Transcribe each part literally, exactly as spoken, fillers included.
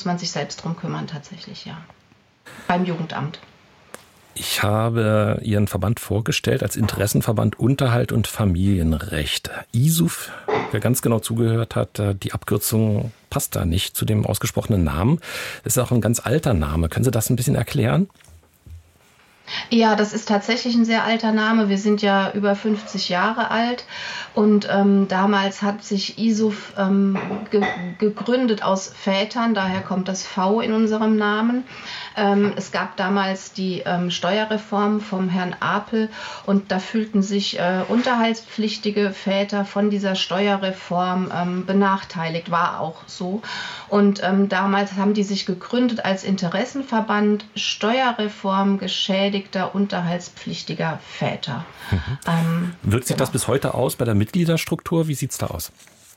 muss man sich selbst drum kümmern tatsächlich, ja. Beim Jugendamt. Ich habe Ihren Verband vorgestellt als Interessenverband Unterhalt und Familienrecht. I S U F, wer ganz genau zugehört hat, die Abkürzung passt da nicht zu dem ausgesprochenen Namen. Das ist auch ein ganz alter Name. Können Sie das ein bisschen erklären? Ja, das ist tatsächlich ein sehr alter Name. Wir sind ja über fünfzig Jahre alt und ähm, damals hat sich I S U F ähm, ge- gegründet aus Vätern, daher kommt das V in unserem Namen. Ähm, es gab damals die ähm, Steuerreform vom Herrn Apel und da fühlten sich äh, unterhaltspflichtige Väter von dieser Steuerreform ähm, benachteiligt, war auch so. Und ähm, damals haben die sich gegründet als Interessenverband Steuerreform geschädigter, unterhaltspflichtiger Väter. Mhm. Ähm, Wirkt sich genau. das bis heute aus bei der Mitgliederstruktur? Wie sieht es da aus?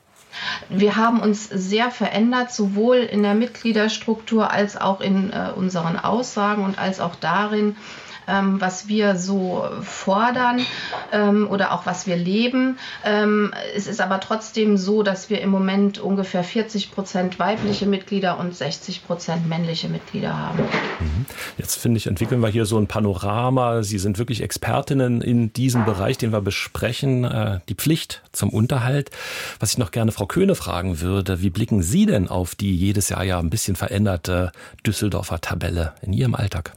Wir haben uns sehr verändert, sowohl in der Mitgliederstruktur als auch in äh, unseren Aussagen und als auch darin, ähm, was wir so fordern ähm, oder auch was wir leben. Ähm, es ist aber trotzdem so, dass wir im Moment ungefähr vierzig Prozent weibliche Mitglieder und sechzig Prozent männliche Mitglieder haben. Jetzt finde ich, entwickeln wir hier so ein Panorama. Sie sind wirklich Expertinnen in diesem Bereich, den wir besprechen, äh, die Pflicht zum Unterhalt. Was ich noch gerne Frau Köhne fragen würde, wie blicken Sie denn auf die jedes Jahr ja ein bisschen veränderte Düsseldorfer Tabelle in Ihrem Alltag?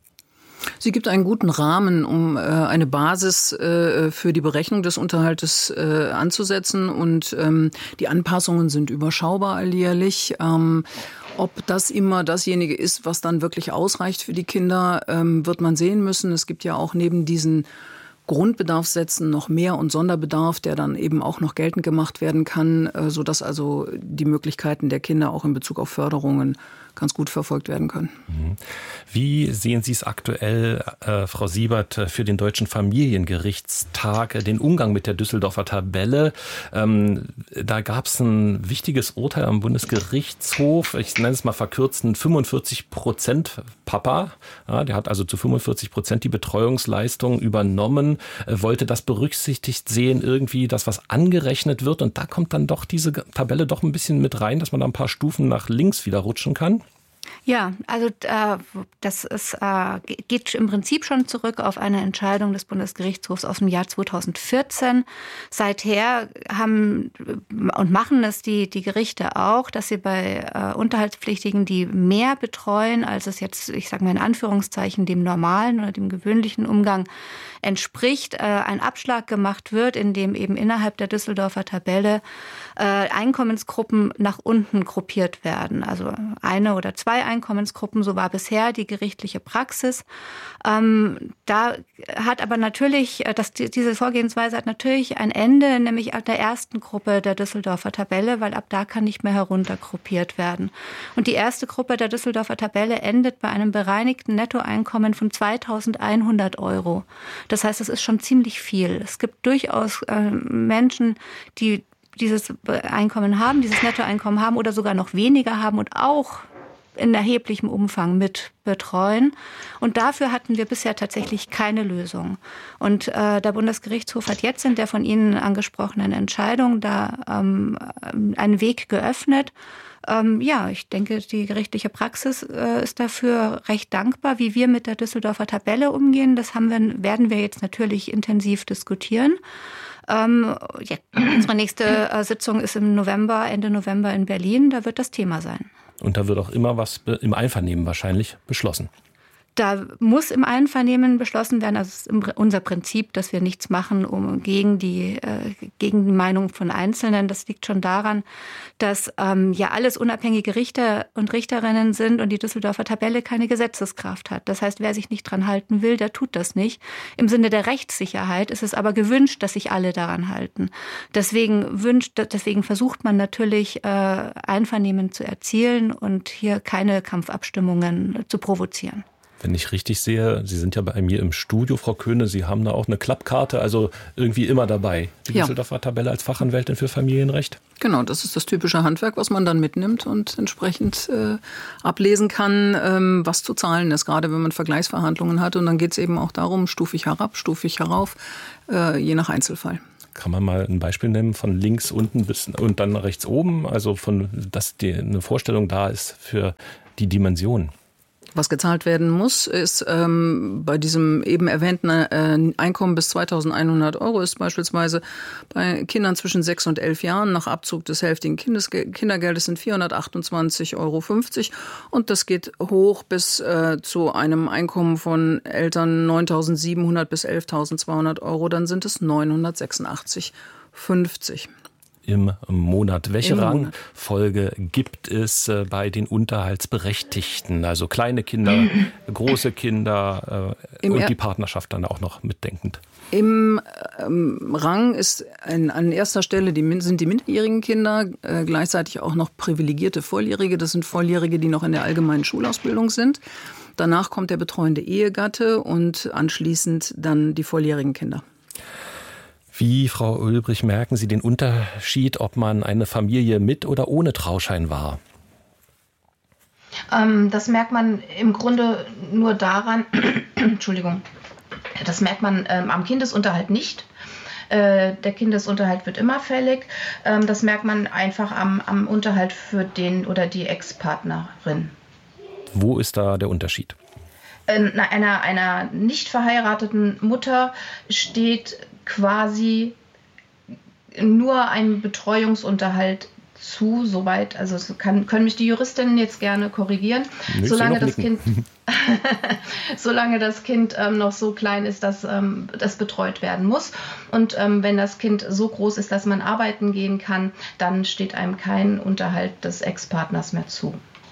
Sie gibt einen guten Rahmen, um äh, eine Basis äh, für die Berechnung des Unterhaltes äh, anzusetzen. Und ähm, die Anpassungen sind überschaubar alljährlich. Ähm, ob das immer dasjenige ist, was dann wirklich ausreicht für die Kinder, ähm, wird man sehen müssen. Es gibt ja auch neben diesen Grundbedarfssätzen noch Mehr- und Sonderbedarf, der dann eben auch noch geltend gemacht werden kann, äh, sodass also die Möglichkeiten der Kinder auch in Bezug auf Förderungen ganz gut verfolgt werden können. Wie sehen Sie es aktuell, äh, Frau Siebert, für den Deutschen Familiengerichtstag, äh, den Umgang mit der Düsseldorfer Tabelle? Ähm, da gab es ein wichtiges Urteil am Bundesgerichtshof, ich nenne es mal verkürzt, ein fünfundvierzig Prozent Papa, ja, der hat also zu fünfundvierzig Prozent die Betreuungsleistung übernommen, äh, wollte das berücksichtigt sehen, irgendwie, dass was angerechnet wird, und da kommt dann doch diese Tabelle doch ein bisschen mit rein, dass man da ein paar Stufen nach links wieder rutschen kann. Ja, also äh, das ist, äh, geht im Prinzip schon zurück auf eine Entscheidung des Bundesgerichtshofs aus dem Jahr zweitausendvierzehn. Seither haben und machen es die, die Gerichte auch, dass sie bei äh, Unterhaltspflichtigen, die mehr betreuen, als es jetzt, ich sage mal in Anführungszeichen, dem normalen oder dem gewöhnlichen Umgang entspricht, äh, ein Abschlag gemacht wird, in dem eben innerhalb der Düsseldorfer Tabelle äh, Einkommensgruppen nach unten gruppiert werden. Also eine oder zwei Einkommensgruppen, so war bisher die gerichtliche Praxis. Ähm, da hat aber natürlich, das, diese Vorgehensweise hat natürlich ein Ende, nämlich ab der ersten Gruppe der Düsseldorfer Tabelle, weil ab da kann nicht mehr heruntergruppiert werden. Und die erste Gruppe der Düsseldorfer Tabelle endet bei einem bereinigten Nettoeinkommen von zweitausendeinhundert Euro. Das heißt, es ist schon ziemlich viel. Es gibt durchaus äh, Menschen, die dieses Einkommen haben, dieses Nettoeinkommen haben oder sogar noch weniger haben und auch in erheblichem Umfang mit betreuen. Und dafür hatten wir bisher tatsächlich keine Lösung. Und äh, der Bundesgerichtshof hat jetzt in der von Ihnen angesprochenen Entscheidung da ähm, einen Weg geöffnet. Ähm, ja, ich denke, die gerichtliche Praxis äh, ist dafür recht dankbar, wie wir mit der Düsseldorfer Tabelle umgehen. Das haben wir, werden wir jetzt natürlich intensiv diskutieren. Ähm, ja, unsere nächste äh, Sitzung ist im November, Ende November in Berlin. Da wird das Thema sein. Und da wird auch immer was im Einvernehmen wahrscheinlich beschlossen. Da muss im Einvernehmen beschlossen werden. Also es ist unser Prinzip, dass wir nichts machen, um gegen die, äh, gegen die Meinung von Einzelnen. Das liegt schon daran, dass ähm, ja alles unabhängige Richter und Richterinnen sind und die Düsseldorfer Tabelle keine Gesetzeskraft hat. Das heißt, wer sich nicht dran halten will, der tut das nicht. Im Sinne der Rechtssicherheit ist es aber gewünscht, dass sich alle daran halten. Deswegen wünscht, deswegen versucht man natürlich, äh, Einvernehmen zu erzielen und hier keine Kampfabstimmungen zu provozieren. Wenn ich richtig sehe, Sie sind ja bei mir im Studio, Frau Köhne, Sie haben da auch eine Klappkarte, also irgendwie immer dabei. Die Ja. Düsseldorfer Tabelle als Fachanwältin für Familienrecht? Genau, das ist das typische Handwerk, was man dann mitnimmt und entsprechend äh, ablesen kann, ähm, was zu zahlen ist, gerade wenn man Vergleichsverhandlungen hat. Und dann geht es eben auch darum, stufig herab, stufig herauf, äh, je nach Einzelfall. Kann man mal ein Beispiel nennen von links unten bis und dann rechts oben? Also von, dass die, eine Vorstellung da ist für die Dimension. Was gezahlt werden muss, ist ähm, bei diesem eben erwähnten äh, Einkommen bis zweitausendeinhundert Euro ist beispielsweise bei Kindern zwischen sechs und elf Jahren nach Abzug des hälftigen Kindes, Kindergeldes sind vierhundertachtundzwanzig Euro fünfzig und das geht hoch bis äh, zu einem Einkommen von Eltern neuntausendsiebenhundert bis elftausendzweihundert Euro, dann sind es neunhundertsechsundachtzig Euro fünfzig. Im Monat. Welche Im Rangfolge Monat. gibt es äh, bei den Unterhaltsberechtigten? Also kleine Kinder, große Kinder äh, und die Partnerschaft dann auch noch mitdenkend. Im ähm, Rang ist ein, an erster Stelle die, sind die minderjährigen Kinder, äh, gleichzeitig auch noch privilegierte Volljährige. Das sind Volljährige, die noch in der allgemeinen Schulausbildung sind. Danach kommt der betreuende Ehegatte und anschließend dann die volljährigen Kinder. Wie, Frau Ulbrich, merken Sie den Unterschied, ob man eine Familie mit oder ohne Trauschein war? Ähm, das merkt man im Grunde nur daran, Entschuldigung, das merkt man ähm, am Kindesunterhalt nicht. Äh, der Kindesunterhalt wird immer fällig. Ähm, das merkt man einfach am, am Unterhalt für den oder die Ex-Partnerin. Wo ist da der Unterschied? Äh, einer, einer nicht verheirateten Mutter steht quasi nur ein Betreuungsunterhalt zu, soweit, also es kann, können mich die Juristinnen jetzt gerne korrigieren, Nicht solange das Kind, solange das Kind ähm, noch so klein ist, dass ähm, das betreut werden muss. Und ähm, wenn das Kind so groß ist, dass man arbeiten gehen kann, dann steht einem kein Unterhalt des Ex-Partners mehr zu.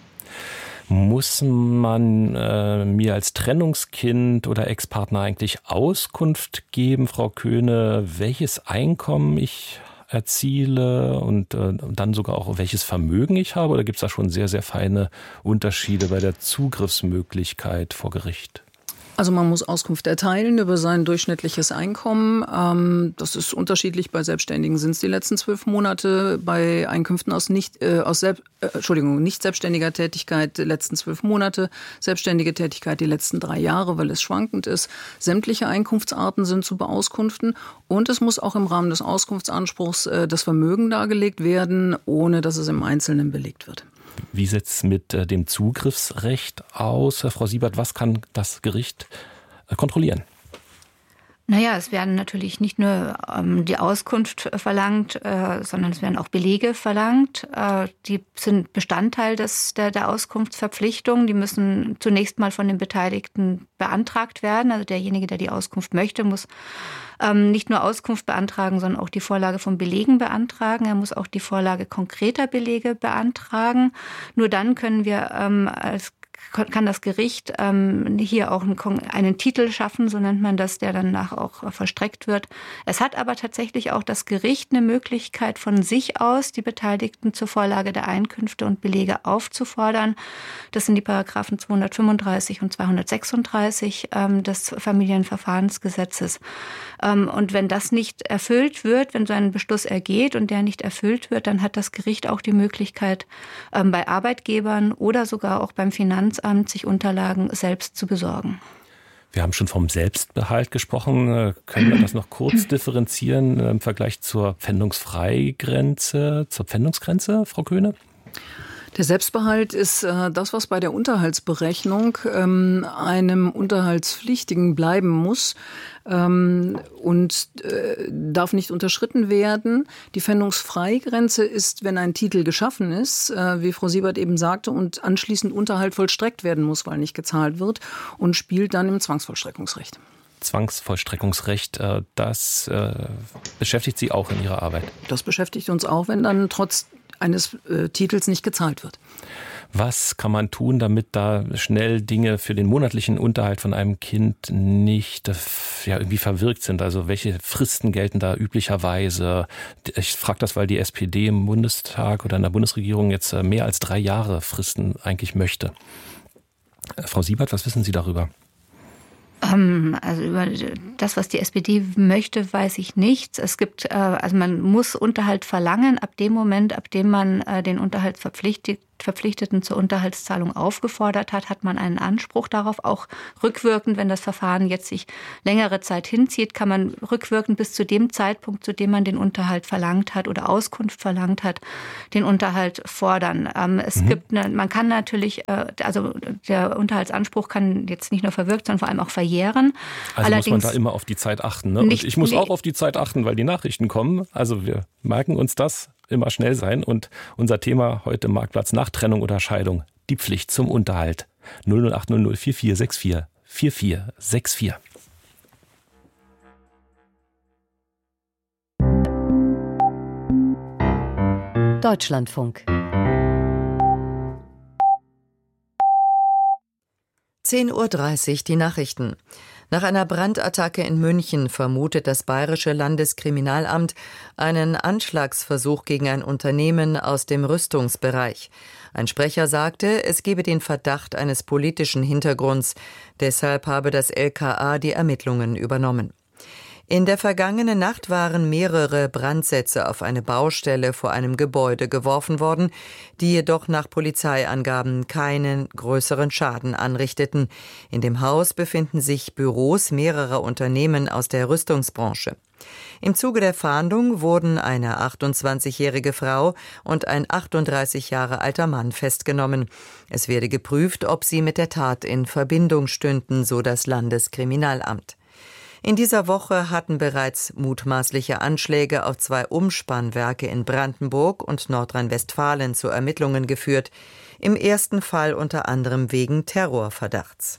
Muss man äh, mir als Trennungskind oder Ex-Partner eigentlich Auskunft geben, Frau Köhne, welches Einkommen ich erziele und äh, dann sogar auch welches Vermögen ich habe? Oder gibt es da schon sehr, sehr feine Unterschiede bei der Zugriffsmöglichkeit vor Gericht? Also man muss Auskunft erteilen über sein durchschnittliches Einkommen. Das ist unterschiedlich. Bei Selbstständigen sind es die letzten zwölf Monate. Bei Einkünften aus nicht äh, aus Selbst, äh, Entschuldigung, nicht selbstständiger Tätigkeit die letzten zwölf Monate, selbstständige Tätigkeit die letzten drei Jahre, weil es schwankend ist. Sämtliche Einkunftsarten sind zu beauskunften und es muss auch im Rahmen des Auskunftsanspruchs äh, das Vermögen dargelegt werden, ohne dass es im Einzelnen belegt wird. Wie sieht es mit äh, dem Zugriffsrecht aus, Frau Siebert? Was kann das Gericht äh, kontrollieren? Naja, es werden natürlich nicht nur ähm, die Auskunft verlangt, äh, sondern es werden auch Belege verlangt. Äh, die sind Bestandteil des, der, der Auskunftsverpflichtung. Die müssen zunächst mal von den Beteiligten beantragt werden. Also derjenige, der die Auskunft möchte, muss ähm, nicht nur Auskunft beantragen, sondern auch die Vorlage von Belegen beantragen. Er muss auch die Vorlage konkreter Belege beantragen. Nur dann können wir ähm, als kann das Gericht ähm, hier auch einen, einen Titel schaffen, so nennt man das, der danach auch verstreckt wird. Es hat aber tatsächlich auch das Gericht eine Möglichkeit, von sich aus die Beteiligten zur Vorlage der Einkünfte und Belege aufzufordern. Das sind die Paragraphen zweihundertfünfunddreißig und zweihundertsechsunddreißig ähm, des Familienverfahrensgesetzes. Ähm, und wenn das nicht erfüllt wird, wenn so ein Beschluss ergeht und der nicht erfüllt wird, dann hat das Gericht auch die Möglichkeit, ähm, bei Arbeitgebern oder sogar auch beim Finanzamt sich Unterlagen selbst zu besorgen. Wir haben schon vom Selbstbehalt gesprochen. Können wir das noch kurz differenzieren im Vergleich zur Pfändungsfreigrenze, zur Pfändungsgrenze, Frau Köhne? Der Selbstbehalt ist äh, das, was bei der Unterhaltsberechnung ähm, einem Unterhaltspflichtigen bleiben muss ähm, und äh, darf nicht unterschritten werden. Die Pfändungsfreigrenze ist, wenn ein Titel geschaffen ist, äh, wie Frau Siebert eben sagte, und anschließend Unterhalt vollstreckt werden muss, weil nicht gezahlt wird, und spielt dann im Zwangsvollstreckungsrecht. Zwangsvollstreckungsrecht, äh, das äh, beschäftigt Sie auch in Ihrer Arbeit? Das beschäftigt uns auch, wenn dann trotz eines äh, Titels nicht gezahlt wird. Was kann man tun, damit da schnell Dinge für den monatlichen Unterhalt von einem Kind nicht ja, irgendwie verwirkt sind? Also welche Fristen gelten da üblicherweise? Ich frage das, weil die S P D im Bundestag oder in der Bundesregierung jetzt mehr als drei Jahre Fristen eigentlich möchte. Frau Siebert, was wissen Sie darüber? Also über das, was die S P D möchte, weiß ich nichts. Es gibt, also man muss Unterhalt verlangen ab dem Moment, ab dem man den Unterhaltsverpflichtigten Verpflichteten zur Unterhaltszahlung aufgefordert hat, hat man einen Anspruch darauf. Auch rückwirkend, wenn das Verfahren jetzt sich längere Zeit hinzieht, kann man rückwirkend bis zu dem Zeitpunkt, zu dem man den Unterhalt verlangt hat oder Auskunft verlangt hat, den Unterhalt fordern. Ähm, es mhm. gibt eine, man kann natürlich, äh, also der Unterhaltsanspruch kann jetzt nicht nur verwirkt, sondern vor allem auch verjähren. Also Allerdings, muss man da immer auf die Zeit achten. Ne? Nicht, Und ich muss nee. auch auf die Zeit achten, weil die Nachrichten kommen. Also wir merken uns das. Immer schnell sein. Und unser Thema heute Marktplatz nach Trennung oder Scheidung. Die Pflicht zum Unterhalt. null null acht null null vier vier sechs vier vier vier sechs vier. Deutschlandfunk. zehn Uhr dreißig, die Nachrichten. Nach einer Brandattacke in München vermutet das Bayerische Landeskriminalamt einen Anschlagsversuch gegen ein Unternehmen aus dem Rüstungsbereich. Ein Sprecher sagte, es gebe den Verdacht eines politischen Hintergrunds. Deshalb habe das L K A die Ermittlungen übernommen. In der vergangenen Nacht waren mehrere Brandsätze auf eine Baustelle vor einem Gebäude geworfen worden, die jedoch nach Polizeiangaben keinen größeren Schaden anrichteten. In dem Haus befinden sich Büros mehrerer Unternehmen aus der Rüstungsbranche. Im Zuge der Fahndung wurden eine achtundzwanzigjährige Frau und ein achtunddreißig Jahre alter Mann festgenommen. Es werde geprüft, ob sie mit der Tat in Verbindung stünden, so das Landeskriminalamt. In dieser Woche hatten bereits mutmaßliche Anschläge auf zwei Umspannwerke in Brandenburg und Nordrhein-Westfalen zu Ermittlungen geführt, im ersten Fall unter anderem wegen Terrorverdachts.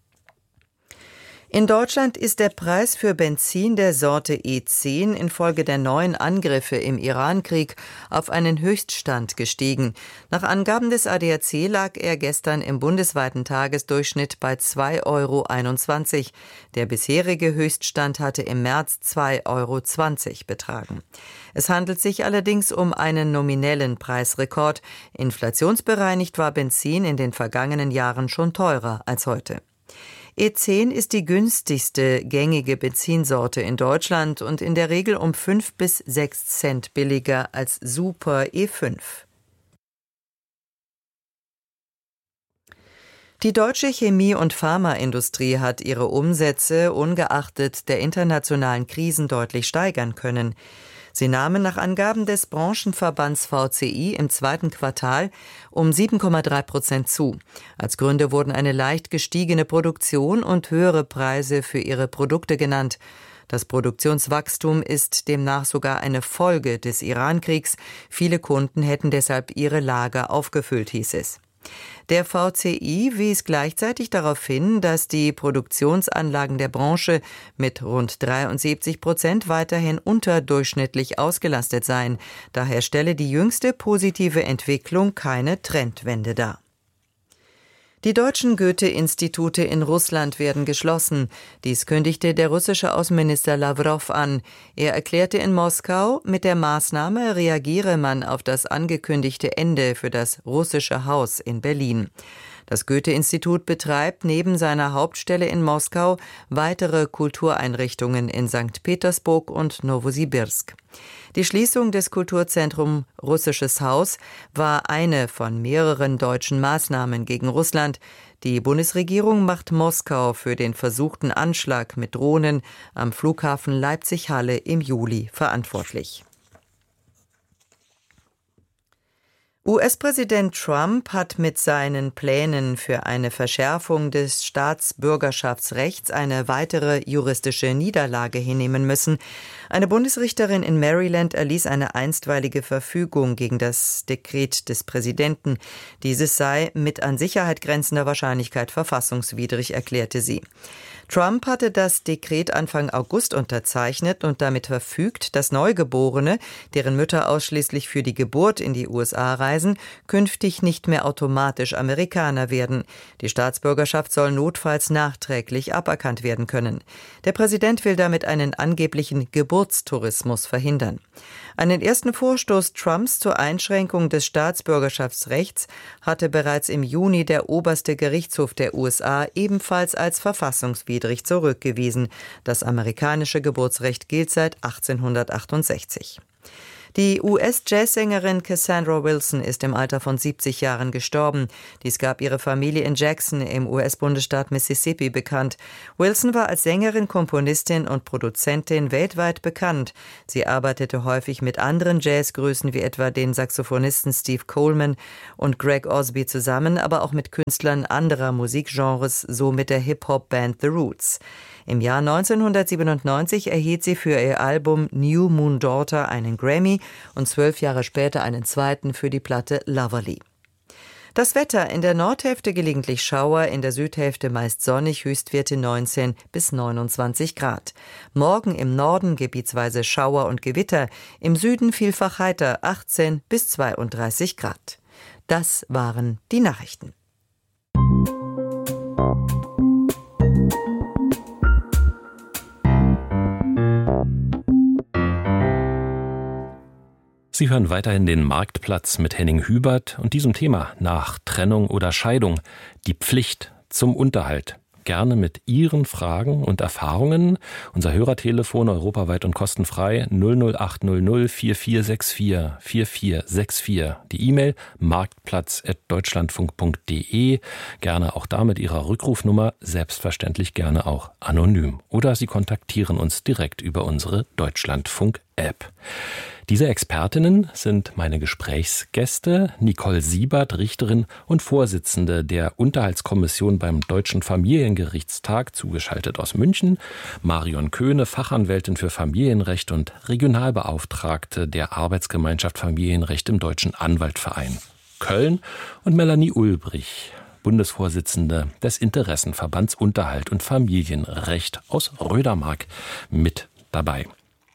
In Deutschland ist der Preis für Benzin der Sorte E zehn infolge der neuen Angriffe im Irankrieg auf einen Höchststand gestiegen. Nach Angaben des A D A C lag er gestern im bundesweiten Tagesdurchschnitt bei zwei Euro einundzwanzig. Der bisherige Höchststand hatte im März zwei Euro zwanzig betragen. Es handelt sich allerdings um einen nominellen Preisrekord. Inflationsbereinigt war Benzin in den vergangenen Jahren schon teurer als heute. E zehn ist die günstigste gängige Benzinsorte in Deutschland und in der Regel um fünf bis sechs Cent billiger als Super E fünf. Die deutsche Chemie- und Pharmaindustrie hat ihre Umsätze ungeachtet der internationalen Krisen deutlich steigern können. Sie nahmen nach Angaben des Branchenverbands V C I im zweiten Quartal um sieben Komma drei Prozent zu. Als Gründe wurden eine leicht gestiegene Produktion und höhere Preise für ihre Produkte genannt. Das Produktionswachstum ist demnach sogar eine Folge des Irankriegs. Viele Kunden hätten deshalb ihre Lager aufgefüllt, hieß es. Der V C I wies gleichzeitig darauf hin, dass die Produktionsanlagen der Branche mit rund dreiundsiebzig Prozent weiterhin unterdurchschnittlich ausgelastet seien. Daher stelle die jüngste positive Entwicklung keine Trendwende dar. Die deutschen Goethe-Institute in Russland werden geschlossen. Dies kündigte der russische Außenminister Lawrow an. Er erklärte in Moskau, mit der Maßnahme reagiere man auf das angekündigte Ende für das russische Haus in Berlin. Das Goethe-Institut betreibt neben seiner Hauptstelle in Moskau weitere Kultureinrichtungen in Sankt Petersburg und Nowosibirsk. Die Schließung des Kulturzentrums Russisches Haus war eine von mehreren deutschen Maßnahmen gegen Russland. Die Bundesregierung macht Moskau für den versuchten Anschlag mit Drohnen am Flughafen Leipzig-Halle im Juli verantwortlich. U S-Präsident Trump hat mit seinen Plänen für eine Verschärfung des Staatsbürgerschaftsrechts eine weitere juristische Niederlage hinnehmen müssen. Eine Bundesrichterin in Maryland erließ eine einstweilige Verfügung gegen das Dekret des Präsidenten. Dieses sei mit an Sicherheit grenzender Wahrscheinlichkeit verfassungswidrig, erklärte sie. Trump hatte das Dekret Anfang August unterzeichnet und damit verfügt, dass Neugeborene, deren Mütter ausschließlich für die Geburt in die U S A reisen, künftig nicht mehr automatisch Amerikaner werden. Die Staatsbürgerschaft soll notfalls nachträglich aberkannt werden können. Der Präsident will damit einen angeblichen Geburtstourismus verhindern. Einen ersten Vorstoß Trumps zur Einschränkung des Staatsbürgerschaftsrechts hatte bereits im Juni der oberste Gerichtshof der U S A ebenfalls als verfassungswidrig zurückgewiesen. Das amerikanische Geburtsrecht gilt seit achtzehnhundertachtundsechzig. Die U S-Jazzsängerin Cassandra Wilson ist im Alter von siebzig Jahren gestorben. Dies gab ihre Familie in Jackson im U S-Bundesstaat Mississippi bekannt. Wilson war als Sängerin, Komponistin und Produzentin weltweit bekannt. Sie arbeitete häufig mit anderen Jazzgrößen wie etwa den Saxophonisten Steve Coleman und Greg Osby zusammen, aber auch mit Künstlern anderer Musikgenres, so mit der Hip-Hop-Band The Roots. Im Jahr neunzehnhundertsiebenundneunzig erhielt sie für ihr Album New Moon Daughter einen Grammy und zwölf Jahre später einen zweiten für die Platte Loverly. Das Wetter: in der Nordhälfte gelegentlich Schauer, in der Südhälfte meist sonnig, Höchstwerte neunzehn bis neunundzwanzig Grad. Morgen im Norden gebietsweise Schauer und Gewitter, im Süden vielfach heiter, achtzehn bis zweiunddreißig Grad. Das waren die Nachrichten. Sie hören weiterhin den Marktplatz mit Henning Hubert und diesem Thema nach Trennung oder Scheidung, die Pflicht zum Unterhalt. Gerne mit Ihren Fragen und Erfahrungen. Unser Hörertelefon europaweit und kostenfrei null null acht null null vier vier sechs vier vier vier sechs vier. Die E-Mail marktplatz at deutschlandfunk punkt de. Gerne auch da mit Ihrer Rückrufnummer, selbstverständlich gerne auch anonym. Oder Sie kontaktieren uns direkt über unsere Deutschlandfunk-App. Diese Expertinnen sind meine Gesprächsgäste: Nicole Siebert, Richterin und Vorsitzende der Unterhaltskommission beim Deutschen Familiengerichtstag, zugeschaltet aus München; Marion Köhne, Fachanwältin für Familienrecht und Regionalbeauftragte der Arbeitsgemeinschaft Familienrecht im Deutschen Anwaltverein Köln; und Melanie Ulbrich, Bundesvorsitzende des Interessenverbands Unterhalt und Familienrecht aus Rödermark, mit dabei.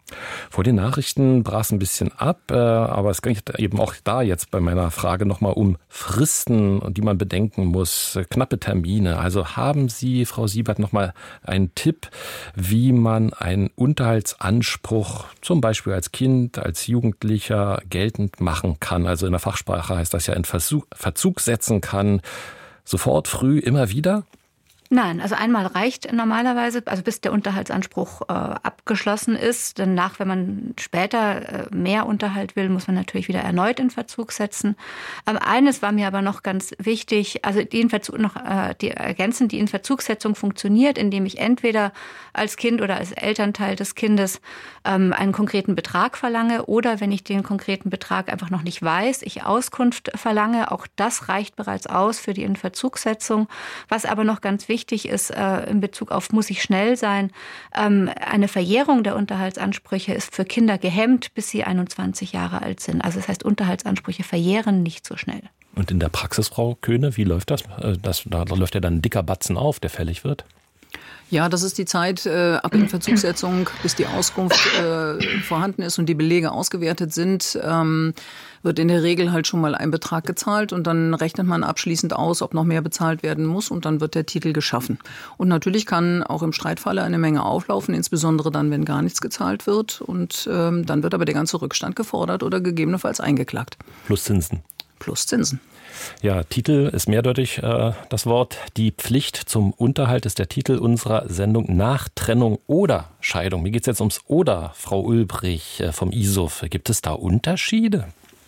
Vor den Nachrichten brach es ein bisschen ab, aber es ging eben auch da jetzt bei meiner Frage nochmal um Fristen, die man bedenken muss, knappe Termine. Also haben Sie, Frau Siebert, nochmal einen Tipp, wie man einen Unterhaltsanspruch zum Beispiel als Kind, als Jugendlicher geltend machen kann? Also in der Fachsprache heißt das ja in Verzug setzen kann, sofort, früh, immer wieder? Nein, also einmal reicht normalerweise, also bis der Unterhaltsanspruch äh, abgeschlossen ist. Danach, wenn man später äh, mehr Unterhalt will, muss man natürlich wieder erneut in Verzug setzen. Ähm, eines war mir aber noch ganz wichtig, also die, in Verzug, noch, äh, die ergänzen, die Inverzugssetzung funktioniert, indem ich entweder als Kind oder als Elternteil des Kindes ähm, einen konkreten Betrag verlange oder, wenn ich den konkreten Betrag einfach noch nicht weiß, ich Auskunft verlange. Auch das reicht bereits aus für die Inverzugssetzung. Was aber noch ganz wichtig Wichtig ist äh, in Bezug auf muss ich schnell sein, ähm, eine Verjährung der Unterhaltsansprüche ist für Kinder gehemmt, bis sie einundzwanzig Jahre alt sind. Also das heißt, Unterhaltsansprüche verjähren nicht so schnell. Und in der Praxis, Frau Köhne, wie läuft das? das da läuft ja dann ein dicker Batzen auf, der fällig wird? Ja, das ist die Zeit äh, ab in Verzugssetzung, bis die Auskunft äh, vorhanden ist und die Belege ausgewertet sind, ähm, wird in der Regel halt schon mal ein Betrag gezahlt und dann rechnet man abschließend aus, ob noch mehr bezahlt werden muss und dann wird der Titel geschaffen. Und natürlich kann auch im Streitfalle eine Menge auflaufen, insbesondere dann, wenn gar nichts gezahlt wird und ähm, dann wird aber der ganze Rückstand gefordert oder gegebenenfalls eingeklagt. Plus Zinsen. Plus Zinsen. Ja, Titel ist mehrdeutig äh, das Wort. Die Pflicht zum Unterhalt ist der Titel unserer Sendung nach Trennung oder Scheidung. Mir geht es jetzt ums Oder, Frau Ulbrich äh, vom I S O F. Gibt es da Unterschiede?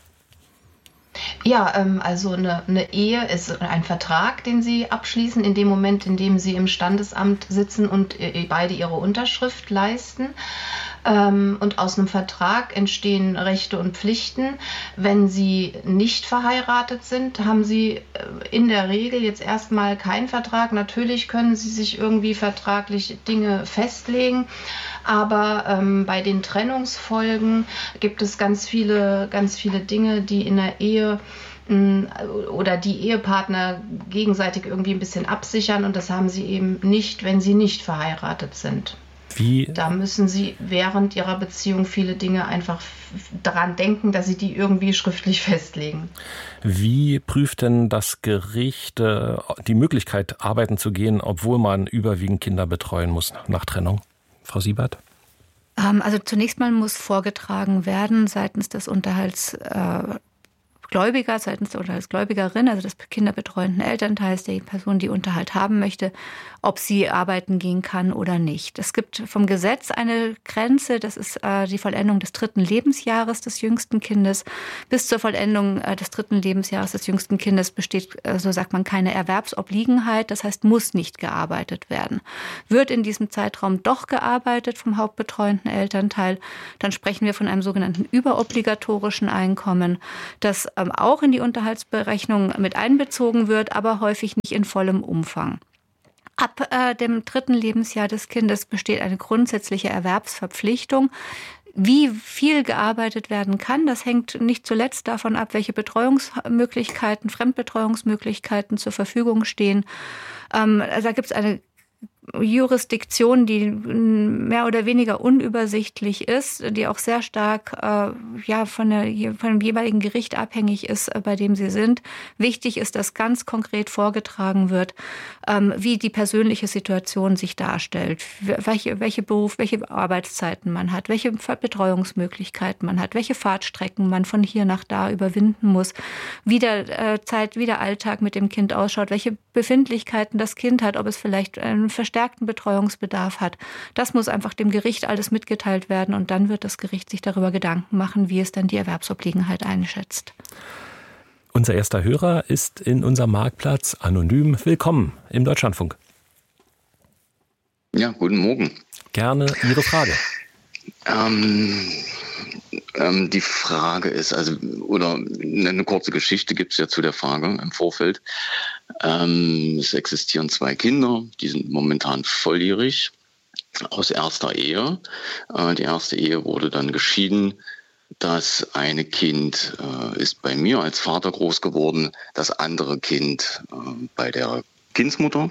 Ja, ähm, also eine, eine Ehe ist ein Vertrag, den Sie abschließen, in dem Moment, in dem Sie im Standesamt sitzen und äh, beide Ihre Unterschrift leisten. Ähm, und aus einem Vertrag entstehen Rechte und Pflichten. Wenn Sie nicht verheiratet sind, haben Sie äh, in der Regel jetzt erstmal keinen Vertrag. Natürlich können Sie sich irgendwie vertraglich Dinge festlegen. Aber ähm, bei den Trennungsfolgen gibt es ganz viele, ganz viele Dinge, die in der Ehe mh, oder die Ehepartner gegenseitig irgendwie ein bisschen absichern. Und das haben sie eben nicht, wenn sie nicht verheiratet sind. Wie? Da müssen Sie während Ihrer Beziehung viele Dinge einfach daran denken, dass Sie die irgendwie schriftlich festlegen. Wie prüft denn das Gericht äh, die Möglichkeit, arbeiten zu gehen, obwohl man überwiegend Kinder betreuen muss nach Trennung? Frau Siebert? Also zunächst mal muss vorgetragen werden seitens des Unterhalts äh, Gläubiger seitens oder als Gläubigerin, also des kinderbetreuenden Elternteils, der Person, die Unterhalt haben möchte, ob sie arbeiten gehen kann oder nicht. Es gibt vom Gesetz eine Grenze, das ist äh, die Vollendung des dritten Lebensjahres des jüngsten Kindes. Bis zur Vollendung äh, des dritten Lebensjahres des jüngsten Kindes besteht, äh, so sagt man, keine Erwerbsobliegenheit, das heißt, muss nicht gearbeitet werden. Wird in diesem Zeitraum doch gearbeitet vom hauptbetreuenden Elternteil, dann sprechen wir von einem sogenannten überobligatorischen Einkommen, das ähm, auch in die Unterhaltsberechnung mit einbezogen wird, aber häufig nicht in vollem Umfang. Ab äh, dem dritten Lebensjahr des Kindes besteht eine grundsätzliche Erwerbsverpflichtung. Wie viel gearbeitet werden kann, das hängt nicht zuletzt davon ab, welche Betreuungsmöglichkeiten, Fremdbetreuungsmöglichkeiten zur Verfügung stehen. Ähm, also da gibt es eine Jurisdiktion, die mehr oder weniger unübersichtlich ist, die auch sehr stark äh, ja, von, der, von dem jeweiligen Gericht abhängig ist, äh, bei dem sie sind. Wichtig ist, dass ganz konkret vorgetragen wird, ähm, wie die persönliche Situation sich darstellt, welche, welche Beruf, welche Arbeitszeiten man hat, welche Betreuungsmöglichkeiten man hat, welche Fahrtstrecken man von hier nach da überwinden muss, wie der, äh, Zeit, wie der Alltag mit dem Kind ausschaut, welche Befindlichkeiten das Kind hat, ob es vielleicht einen verstärkten Betreuungsbedarf hat. Das muss einfach dem Gericht alles mitgeteilt werden und dann wird das Gericht sich darüber Gedanken machen, wie es dann die Erwerbsobliegenheit einschätzt. Unser erster Hörer ist in unserem Marktplatz anonym. Willkommen im Deutschlandfunk. Ja, guten Morgen. Gerne Ihre Frage. Ähm, ähm, die Frage ist, also, oder eine kurze Geschichte gibt es ja zu der Frage im Vorfeld. Ähm, es existieren zwei Kinder, die sind momentan volljährig aus erster Ehe. Äh, die erste Ehe wurde dann geschieden. Das eine Kind äh, ist bei mir als Vater groß geworden, das andere Kind äh, bei der Kindsmutter.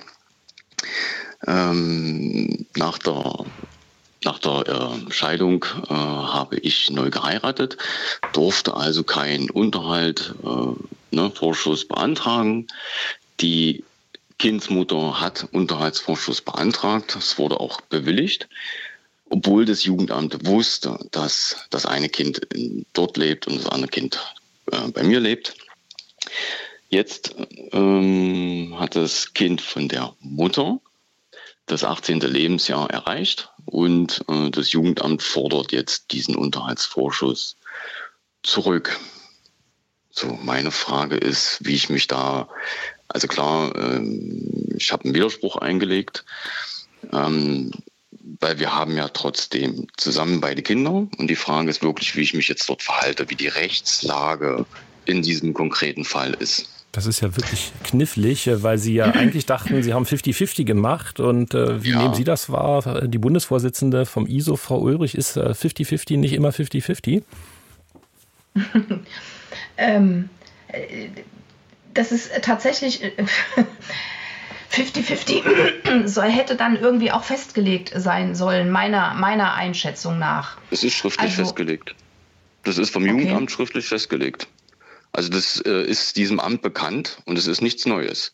Ähm, nach der Nach der äh, Scheidung äh, habe ich neu geheiratet, durfte also keinen Unterhalt, äh, ne, Vorschuss beantragen. Die Kindsmutter hat Unterhaltsvorschuss beantragt, es wurde auch bewilligt, obwohl das Jugendamt wusste, dass das eine Kind dort lebt und das andere Kind äh, bei mir lebt. Jetzt ähm, hat das Kind von der Mutter das achtzehnte Lebensjahr erreicht und äh, das Jugendamt fordert jetzt diesen Unterhaltsvorschuss zurück. So, meine Frage ist, wie ich mich da, also klar, ähm, ich habe einen Widerspruch eingelegt, ähm, weil wir haben ja trotzdem zusammen beide Kinder und die Frage ist wirklich, wie ich mich jetzt dort verhalte, wie die Rechtslage in diesem konkreten Fall ist. Das ist ja wirklich knifflig, weil Sie ja eigentlich dachten, Sie haben fünfzig fünfzig gemacht. Und äh, wie ja. nehmen Sie das wahr? Die Bundesvorsitzende vom I S O, Frau Ulrich, ist äh, fünfzig fünfzig nicht immer fünfzig fünfzig? ähm, das ist tatsächlich fünfzig fünfzig so hätte dann irgendwie auch festgelegt sein sollen, meiner, meiner Einschätzung nach. Es ist schriftlich also, festgelegt. Das ist vom okay. Jugendamt schriftlich festgelegt. Also das äh, ist diesem Amt bekannt und es ist nichts Neues.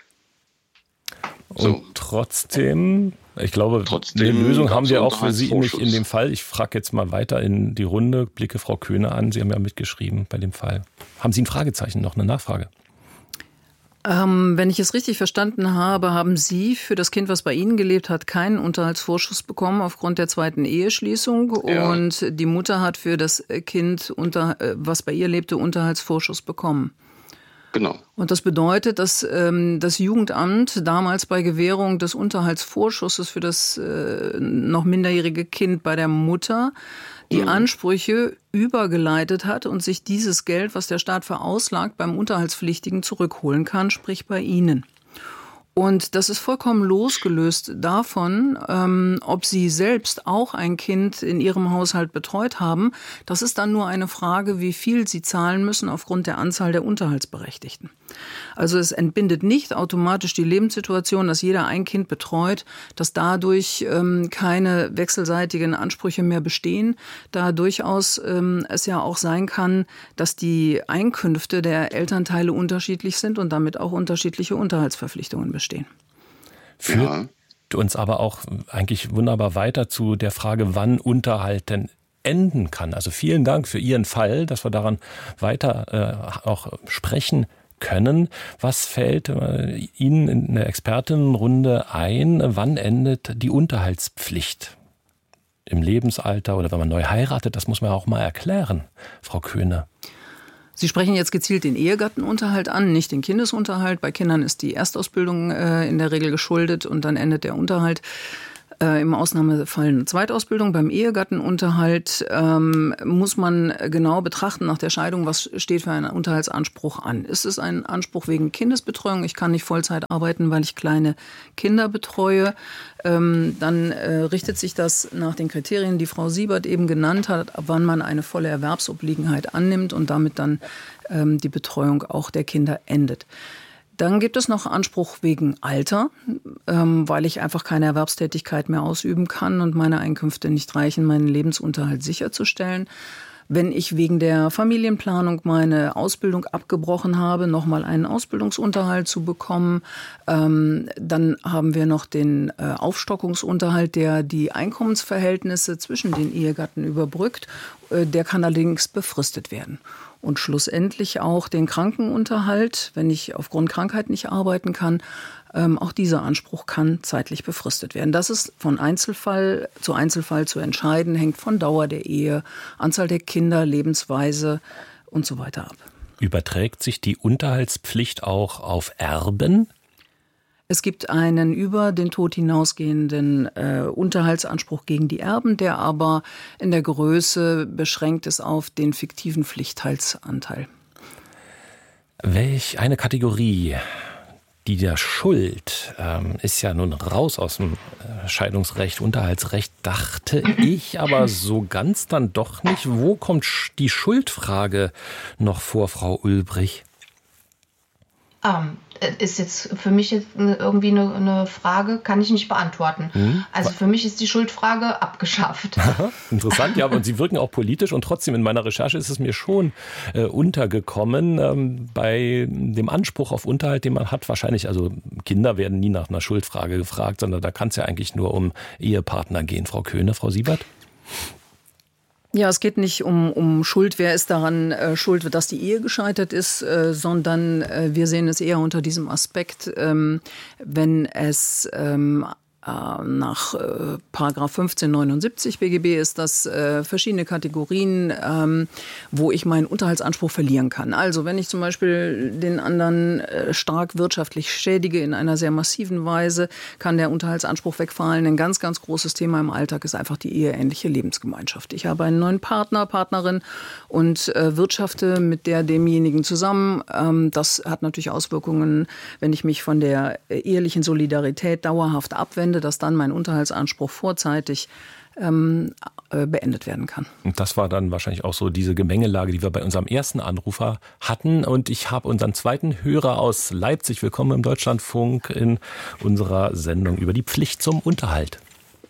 So. Und trotzdem, ich glaube, trotzdem eine Lösung haben wir auch für Sie nicht in dem Fall. Ich frage jetzt mal weiter in die Runde, blicke Frau Köhne an. Sie haben ja mitgeschrieben bei dem Fall. Haben Sie ein Fragezeichen, noch eine Nachfrage? Ähm, wenn ich es richtig verstanden habe, haben Sie für das Kind, was bei Ihnen gelebt hat, keinen Unterhaltsvorschuss bekommen aufgrund der zweiten Eheschließung. Ja. Und die Mutter hat für das Kind, unter, was bei ihr lebte, Unterhaltsvorschuss bekommen. Genau. Und das bedeutet, dass ähm, das Jugendamt damals bei Gewährung des Unterhaltsvorschusses für das äh, noch minderjährige Kind bei der Mutter die mhm. Ansprüche übergeleitet hat und sich dieses Geld, was der Staat verauslagt, beim Unterhaltspflichtigen zurückholen kann, sprich bei Ihnen. Und das ist vollkommen losgelöst davon, ähm, ob Sie selbst auch ein Kind in Ihrem Haushalt betreut haben. Das ist dann nur eine Frage, wie viel Sie zahlen müssen aufgrund der Anzahl der Unterhaltsberechtigten. Also es entbindet nicht automatisch die Lebenssituation, dass jeder ein Kind betreut, dass dadurch ähm, keine wechselseitigen Ansprüche mehr bestehen, da durchaus ähm, es ja auch sein kann, dass die Einkünfte der Elternteile unterschiedlich sind und damit auch unterschiedliche Unterhaltsverpflichtungen bestehen. Führt ja. uns aber auch eigentlich wunderbar weiter zu der Frage, wann Unterhalt denn enden kann. Also vielen Dank für Ihren Fall, dass wir daran weiter äh, auch sprechen können. Was fällt äh, Ihnen in der Expertinnenrunde ein? Wann endet die Unterhaltspflicht? Im Lebensalter oder wenn man neu heiratet, das muss man auch mal erklären, Frau Köhne. Sie sprechen jetzt gezielt den Ehegattenunterhalt an, nicht den Kindesunterhalt. Bei Kindern ist die Erstausbildung äh, in der Regel geschuldet und dann endet der Unterhalt. Äh, Im Ausnahmefall eine Zweitausbildung. Beim Ehegattenunterhalt ähm, muss man genau betrachten nach der Scheidung, was steht für einen Unterhaltsanspruch an. Ist es ein Anspruch wegen Kindesbetreuung? Ich kann nicht Vollzeit arbeiten, weil ich kleine Kinder betreue. Ähm, dann äh, richtet sich das nach den Kriterien, die Frau Siebert eben genannt hat, ab wann man eine volle Erwerbsobliegenheit annimmt und damit dann ähm, die Betreuung auch der Kinder endet. Dann gibt es noch Anspruch wegen Alter, ähm, weil ich einfach keine Erwerbstätigkeit mehr ausüben kann und meine Einkünfte nicht reichen, meinen Lebensunterhalt sicherzustellen. Wenn ich wegen der Familienplanung meine Ausbildung abgebrochen habe, nochmal einen Ausbildungsunterhalt zu bekommen, ähm, dann haben wir noch den äh, Aufstockungsunterhalt, der die Einkommensverhältnisse zwischen den Ehegatten überbrückt. Äh, der kann allerdings befristet werden. Und schlussendlich auch den Krankenunterhalt, wenn ich aufgrund Krankheit nicht arbeiten kann. Ähm, auch dieser Anspruch kann zeitlich befristet werden. Das ist von Einzelfall zu Einzelfall zu entscheiden, hängt von Dauer der Ehe, Anzahl der Kinder, Lebensweise und so weiter ab. Überträgt sich die Unterhaltspflicht auch auf Erben? Es gibt einen über den Tod hinausgehenden äh, Unterhaltsanspruch gegen die Erben, der aber in der Größe beschränkt ist auf den fiktiven Pflichtteilsanteil. Welch eine Kategorie, die der Schuld, ähm, ist ja nun raus aus dem äh, Scheidungsrecht, Unterhaltsrecht, dachte ich, aber so ganz dann doch nicht. Wo kommt die Schuldfrage noch vor, Frau Ulbrich? Um. Ist jetzt für mich jetzt irgendwie eine, eine Frage, kann ich nicht beantworten. Mhm. Also für mich ist die Schuldfrage abgeschafft. Aha, interessant, ja, und Sie wirken auch politisch und trotzdem in meiner Recherche ist es mir schon äh, untergekommen, ähm, bei dem Anspruch auf Unterhalt, den man hat, wahrscheinlich, also Kinder werden nie nach einer Schuldfrage gefragt, sondern da kann es ja eigentlich nur um Ehepartner gehen. Frau Köhne, Frau Siebert? Ja, es geht nicht um, um Schuld, wer ist daran äh, schuld, dass die Ehe gescheitert ist, äh, sondern äh, wir sehen es eher unter diesem Aspekt, ähm, wenn es ähm, nach äh, Paragraph fünfzehnhundertneunundsiebzig B G B ist das äh, verschiedene Kategorien, ähm, wo ich meinen Unterhaltsanspruch verlieren kann. Also wenn ich zum Beispiel den anderen äh, stark wirtschaftlich schädige in einer sehr massiven Weise, kann der Unterhaltsanspruch wegfallen. Ein ganz, ganz großes Thema im Alltag ist einfach die eheähnliche Lebensgemeinschaft. Ich habe einen neuen Partner, Partnerin und äh, wirtschafte mit der demjenigen zusammen. Ähm, das hat natürlich Auswirkungen, wenn ich mich von der äh, ehelichen Solidarität dauerhaft abwende, dass dann mein Unterhaltsanspruch vorzeitig ähm, äh, beendet werden kann. Und das war dann wahrscheinlich auch so diese Gemengelage, die wir bei unserem ersten Anrufer hatten. Und ich habe unseren zweiten Hörer aus Leipzig. Willkommen im Deutschlandfunk in unserer Sendung über die Pflicht zum Unterhalt.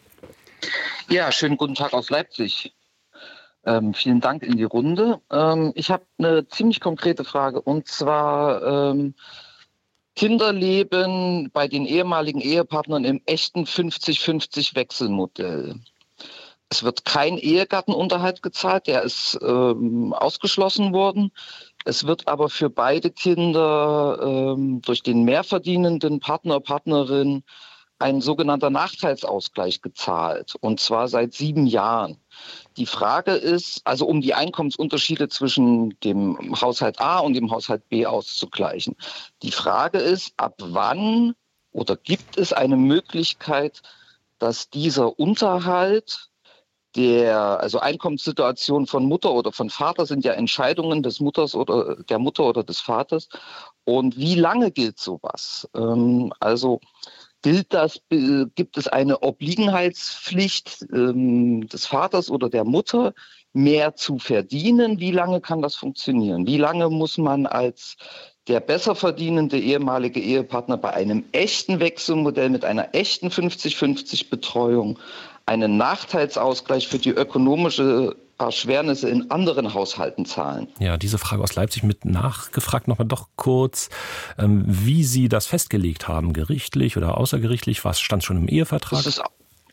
Ja, schönen guten Tag aus Leipzig. Ähm, vielen Dank in die Runde. Ähm, ich habe eine ziemlich konkrete Frage und zwar ähm, Kinder leben bei den ehemaligen Ehepartnern im echten fünfzig fünfzig Wechselmodell. Es wird kein Ehegattenunterhalt gezahlt, der ist ähm, ausgeschlossen worden. Es wird aber für beide Kinder ähm, durch den mehrverdienenden Partner, Partnerin ein sogenannter Nachteilsausgleich gezahlt, und zwar seit sieben Jahren. Die Frage ist, also um die Einkommensunterschiede zwischen dem Haushalt A und dem Haushalt B auszugleichen. Die Frage ist, ab wann oder gibt es eine Möglichkeit, dass dieser Unterhalt, der, also Einkommenssituation von Mutter oder von Vater sind ja Entscheidungen des Mutters oder der Mutter oder des Vaters. Und wie lange gilt sowas? Ähm, also Gilt das, gibt es eine Obliegenheitspflicht ähm, des Vaters oder der Mutter, mehr zu verdienen? Wie lange kann das funktionieren? Wie lange muss man als der besser verdienende ehemalige Ehepartner bei einem echten Wechselmodell mit einer echten fünfzig fünfzig Betreuung einen Nachteilsausgleich für die ökonomische Erschwernisse in anderen Haushalten zahlen? Ja, diese Frage aus Leipzig mit nachgefragt, nochmal doch kurz, wie Sie das festgelegt haben, gerichtlich oder außergerichtlich, was stand schon im Ehevertrag? Das ist,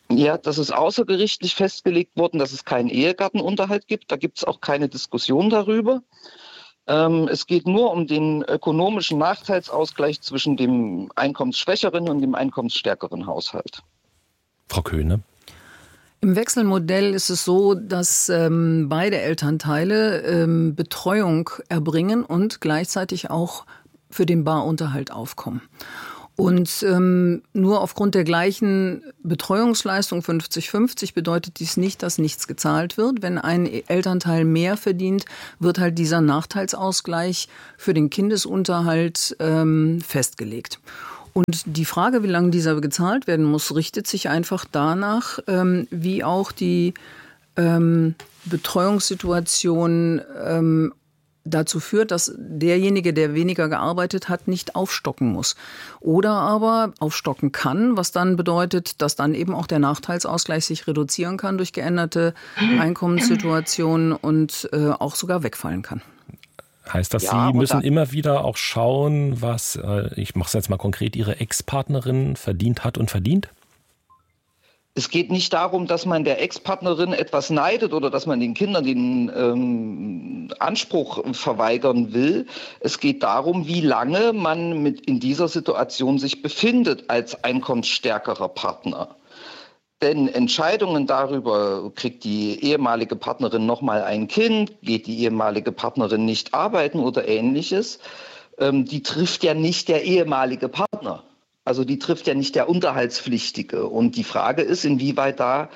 Ja, das ist außergerichtlich festgelegt worden, dass es keinen Ehegattenunterhalt gibt. Da gibt es auch keine Diskussion darüber. Ähm, es geht nur um den ökonomischen Nachteilsausgleich zwischen dem einkommensschwächeren und dem einkommensstärkeren Haushalt. Frau Köhne? Im Wechselmodell ist es so, dass ähm, beide Elternteile ähm, Betreuung erbringen und gleichzeitig auch für den Barunterhalt aufkommen. Und ähm, nur aufgrund der gleichen Betreuungsleistung fünfzig fünfzig bedeutet dies nicht, dass nichts gezahlt wird. Wenn ein Elternteil mehr verdient, wird halt dieser Nachteilsausgleich für den Kindesunterhalt ähm, festgelegt. Und die Frage, wie lange dieser gezahlt werden muss, richtet sich einfach danach, ähm, wie auch die ähm, Betreuungssituation ähm, dazu führt, dass derjenige, der weniger gearbeitet hat, nicht aufstocken muss. Oder aber aufstocken kann, was dann bedeutet, dass dann eben auch der Nachteilsausgleich sich reduzieren kann durch geänderte Einkommenssituationen und äh, auch sogar wegfallen kann. Heißt das, ja, Sie müssen da immer wieder auch schauen, was, äh, ich mache es jetzt mal konkret, Ihre Ex-Partnerin verdient hat und verdient? Es geht nicht darum, dass man der Ex-Partnerin etwas neidet oder dass man den Kindern den ähm, Anspruch verweigern will. Es geht darum, wie lange man mit in dieser Situation sich befindet als einkommensstärkerer Partner. Denn Entscheidungen darüber, kriegt die ehemalige Partnerin nochmal ein Kind, geht die ehemalige Partnerin nicht arbeiten oder Ähnliches, ähm, die trifft ja nicht der ehemalige Partner. Also die trifft ja nicht der Unterhaltspflichtige. Und die Frage ist, inwieweit da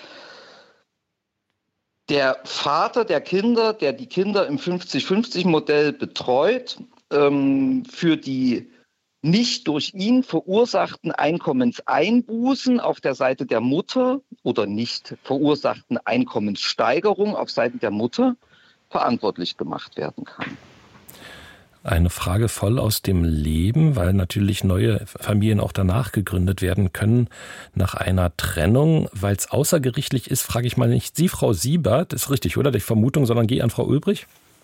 der Vater der Kinder, der die Kinder im fünfzig fünfzig Modell betreut, ähm, für die nicht durch ihn verursachten Einkommenseinbußen auf der Seite der Mutter oder nicht verursachten Einkommenssteigerung auf Seiten der Mutter verantwortlich gemacht werden kann. Eine Frage voll aus dem Leben, weil natürlich neue Familien auch danach gegründet werden können nach einer Trennung. Weil es außergerichtlich ist, frage ich mal nicht Sie, Frau Siebert, ist richtig, oder? Die Vermutung, sondern gehe an Frau Ulbrich.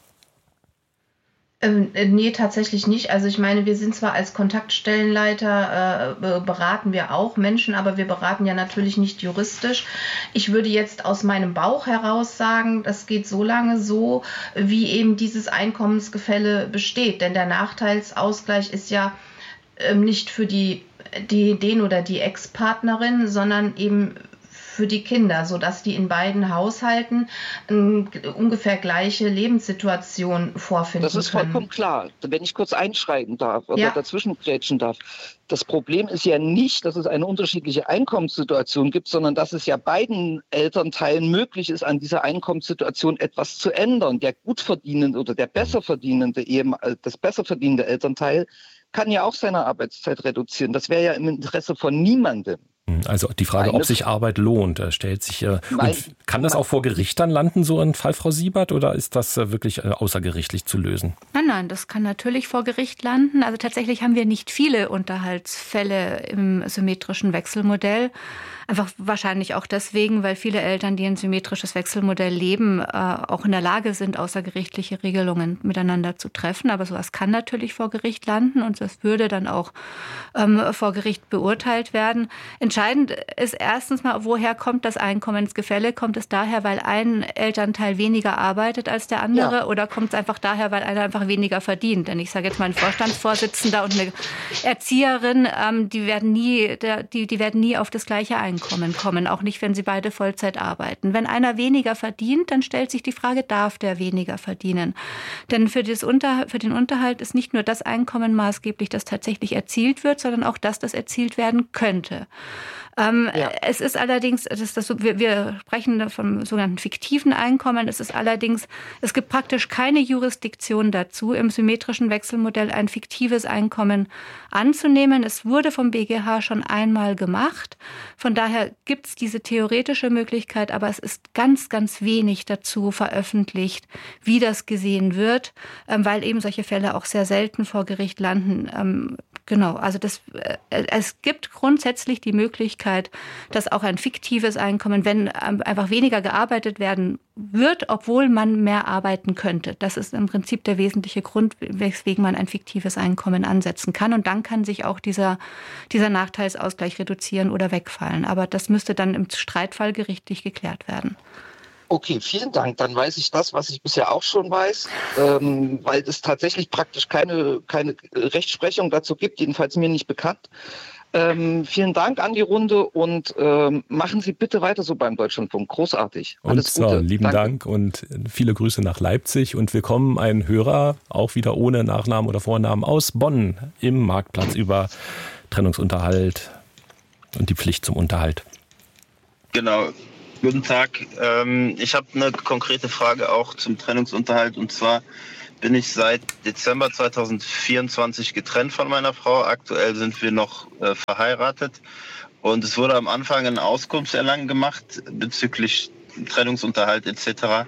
Ähm, nee, tatsächlich nicht. Also ich meine, wir sind zwar als Kontaktstellenleiter, äh, beraten wir auch Menschen, aber wir beraten ja natürlich nicht juristisch. Ich würde jetzt aus meinem Bauch heraus sagen, das geht so lange so, wie eben dieses Einkommensgefälle besteht. Denn der Nachteilsausgleich ist ja ähm, nicht für die, die, den oder die Ex-Partnerin, sondern eben für die Kinder, sodass die in beiden Haushalten eine ungefähr gleiche Lebenssituation vorfinden können. Das ist vollkommen klar. Wenn ich kurz einschreiten darf oder ja. dazwischen grätschen darf. Das Problem ist ja nicht, dass es eine unterschiedliche Einkommenssituation gibt, sondern dass es ja beiden Elternteilen möglich ist, an dieser Einkommenssituation etwas zu ändern. Der gut verdienende oder der besser verdienende, das besser verdienende Elternteil kann ja auch seine Arbeitszeit reduzieren. Das wäre ja im Interesse von niemandem. Also die Frage, Meine ob sich Arbeit lohnt, stellt sich. Äh, mein, und kann das auch vor Gericht dann landen, so ein Fall, Frau Siebert, oder ist das äh, wirklich äh, außergerichtlich zu lösen? Nein, nein, das kann natürlich vor Gericht landen. Also tatsächlich haben wir nicht viele Unterhaltsfälle im symmetrischen Wechselmodell. Einfach wahrscheinlich auch deswegen, weil viele Eltern, die ein symmetrisches Wechselmodell leben, äh, auch in der Lage sind, außergerichtliche Regelungen miteinander zu treffen. Aber sowas kann natürlich vor Gericht landen und das würde dann auch ähm, vor Gericht beurteilt werden. Entscheidend ist erstens mal, woher kommt das Einkommensgefälle? Kommt es daher, weil ein Elternteil weniger arbeitet als der andere, ja. oder kommt es einfach daher, weil einer einfach weniger verdient? Denn ich sage jetzt mal, ein Vorstandsvorsitzender und eine Erzieherin, ähm, die werden nie, die, die werden nie auf das gleiche Einkommen kommen, auch nicht, wenn sie beide Vollzeit arbeiten. Wenn einer weniger verdient, dann stellt sich die Frage, darf der weniger verdienen? Denn für, das Unter, für den Unterhalt ist nicht nur das Einkommen maßgeblich, das tatsächlich erzielt wird, sondern auch das, das erzielt werden könnte. Ähm, ja. Es ist allerdings, das ist das, wir, wir sprechen vom sogenannten fiktiven Einkommen, es ist allerdings, es gibt praktisch keine Jurisdiktion dazu, im symmetrischen Wechselmodell ein fiktives Einkommen anzunehmen. Es wurde vom B G H schon einmal gemacht. Von daher gibt es diese theoretische Möglichkeit, aber es ist ganz, ganz wenig dazu veröffentlicht, wie das gesehen wird, ähm, weil eben solche Fälle auch sehr selten vor Gericht landen. Ähm, Genau, also das, äh, es gibt grundsätzlich die Möglichkeit, dass auch ein fiktives Einkommen, wenn ähm, einfach weniger gearbeitet werden wird, obwohl man mehr arbeiten könnte. Das ist im Prinzip der wesentliche Grund, weswegen man ein fiktives Einkommen ansetzen kann. Und dann kann sich auch dieser, dieser Nachteilsausgleich reduzieren oder wegfallen. Aber das müsste dann im Streitfall gerichtlich geklärt werden. Okay, vielen Dank. Dann weiß ich das, was ich bisher auch schon weiß, ähm, weil es tatsächlich praktisch keine, keine Rechtsprechung dazu gibt, jedenfalls mir nicht bekannt. Ähm, vielen Dank an die Runde und ähm, machen Sie bitte weiter so beim Deutschlandfunk. Großartig. Alles und so, Gute. Lieben Danke. Dank und viele Grüße nach Leipzig und willkommen ein Hörer, auch wieder ohne Nachnamen oder Vornamen, aus Bonn im Marktplatz über Trennungsunterhalt und die Pflicht zum Unterhalt. Genau. Guten Tag. Ich habe eine konkrete Frage auch zum Trennungsunterhalt. Und zwar bin ich seit Dezember zweitausendvierundzwanzig getrennt von meiner Frau. Aktuell sind wir noch verheiratet. Und es wurde am Anfang ein Auskunftserlangen gemacht bezüglich Trennungsunterhalt et cetera.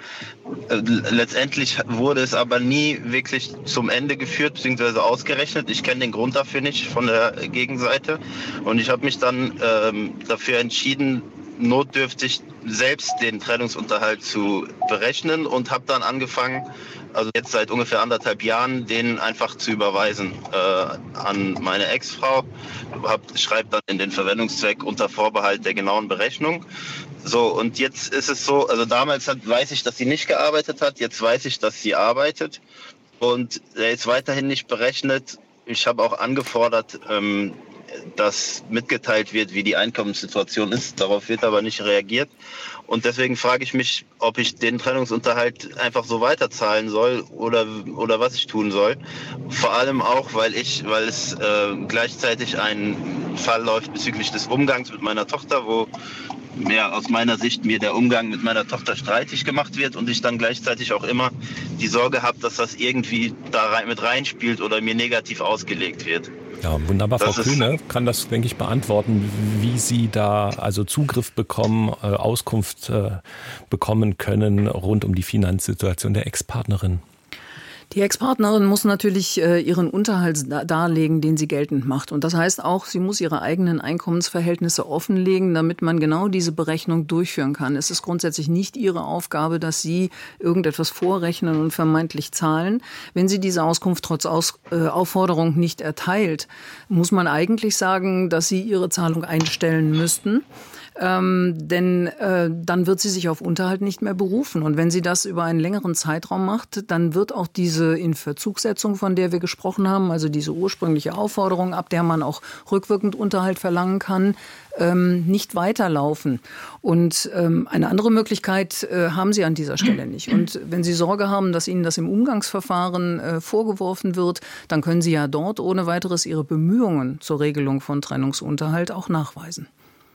Letztendlich wurde es aber nie wirklich zum Ende geführt bzw. ausgerechnet. Ich kenne den Grund dafür nicht von der Gegenseite. Und ich habe mich dann ähm, dafür entschieden, notdürftig selbst den Trennungsunterhalt zu berechnen und habe dann angefangen, also jetzt seit ungefähr anderthalb Jahren, den einfach zu überweisen äh, an meine Ex-Frau. Schreibe dann in den Verwendungszweck unter Vorbehalt der genauen Berechnung. So, und jetzt ist es so, also damals hat, weiß ich, dass sie nicht gearbeitet hat, jetzt weiß ich, dass sie arbeitet und er ist weiterhin nicht berechnet. Ich habe auch angefordert, ähm, dass mitgeteilt wird, wie die Einkommenssituation ist. Darauf wird aber nicht reagiert. Und deswegen frage ich mich, ob ich den Trennungsunterhalt einfach so weiterzahlen soll oder, oder was ich tun soll. Vor allem auch, weil ich, weil es äh, gleichzeitig ein Fall läuft bezüglich des Umgangs mit meiner Tochter, wo ja, aus meiner Sicht mir der Umgang mit meiner Tochter streitig gemacht wird und ich dann gleichzeitig auch immer die Sorge habe, dass das irgendwie da rein, mit reinspielt oder mir negativ ausgelegt wird. Ja, wunderbar. Das Frau Kühne kann das, denke ich, beantworten, wie Sie da also Zugriff bekommen, äh, Auskunft äh, bekommen können rund um die Finanzsituation der Ex-Partnerin. Die Ex-Partnerin muss natürlich äh, ihren Unterhalt darlegen, den sie geltend macht. Und das heißt auch, sie muss ihre eigenen Einkommensverhältnisse offenlegen, damit man genau diese Berechnung durchführen kann. Es ist grundsätzlich nicht ihre Aufgabe, dass sie irgendetwas vorrechnen und vermeintlich zahlen. Wenn sie diese Auskunft trotz Aus, äh, Aufforderung nicht erteilt, muss man eigentlich sagen, dass sie ihre Zahlung einstellen müssten. Ähm, denn äh, dann wird sie sich auf Unterhalt nicht mehr berufen. Und wenn sie das über einen längeren Zeitraum macht, dann wird auch diese Inverzugsetzung, von der wir gesprochen haben, also diese ursprüngliche Aufforderung, ab der man auch rückwirkend Unterhalt verlangen kann, ähm, nicht weiterlaufen. Und ähm, eine andere Möglichkeit äh, haben sie an dieser Stelle nicht. Und wenn Sie Sorge haben, dass Ihnen das im Umgangsverfahren äh, vorgeworfen wird, dann können Sie ja dort ohne weiteres Ihre Bemühungen zur Regelung von Trennungsunterhalt auch nachweisen.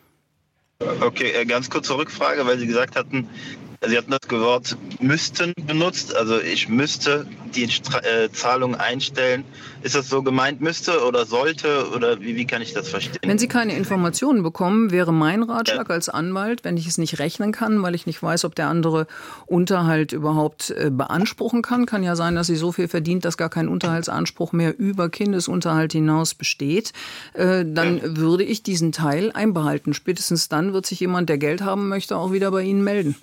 Okay, ganz kurze Rückfrage, weil Sie gesagt hatten, Sie hatten das Wort müssten benutzt, also ich müsste die äh, Zahlung einstellen. Ist das so gemeint, müsste oder sollte oder wie, wie kann ich das verstehen? Wenn Sie keine Informationen bekommen, wäre mein Ratschlag als Anwalt, wenn ich es nicht rechnen kann, weil ich nicht weiß, ob der andere Unterhalt überhaupt äh, beanspruchen kann. Kann ja sein, dass sie so viel verdient, dass gar kein Unterhaltsanspruch mehr über Kindesunterhalt hinaus besteht. Äh, dann ja. würde ich diesen Teil einbehalten. Spätestens dann wird sich jemand, der Geld haben möchte, auch wieder bei Ihnen melden.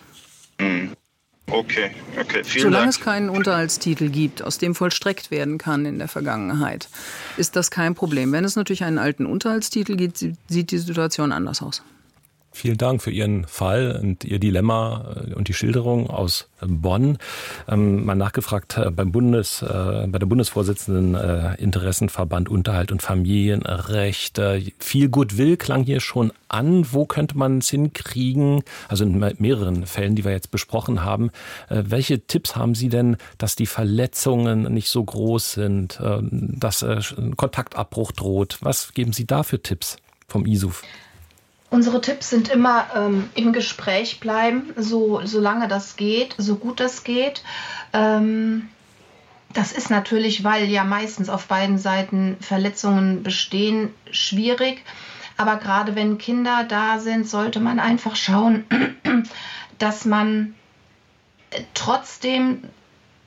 Okay, okay, vielen Solange Dank. es keinen Unterhaltstitel gibt, aus dem vollstreckt werden kann in der Vergangenheit, ist das kein Problem. Wenn es natürlich einen alten Unterhaltstitel gibt, sieht die Situation anders aus. Vielen Dank für Ihren Fall und Ihr Dilemma und die Schilderung aus Bonn. Ähm, mal nachgefragt beim Bundes, äh, bei der Bundesvorsitzenden äh, Interessenverband Unterhalt und Familienrecht. Äh, viel Goodwill klang hier schon an. Wo könnte man es hinkriegen? Also in mehreren Fällen, die wir jetzt besprochen haben. Äh, welche Tipps haben Sie denn, dass die Verletzungen nicht so groß sind, äh, dass äh, ein Kontaktabbruch droht? Was geben Sie da für Tipps vom I S U F? Unsere Tipps sind immer ähm, im Gespräch bleiben, so solange das geht, so gut das geht. Ähm, das ist natürlich, weil ja meistens auf beiden Seiten Verletzungen bestehen, schwierig. Aber gerade wenn Kinder da sind, sollte man einfach schauen, dass man trotzdem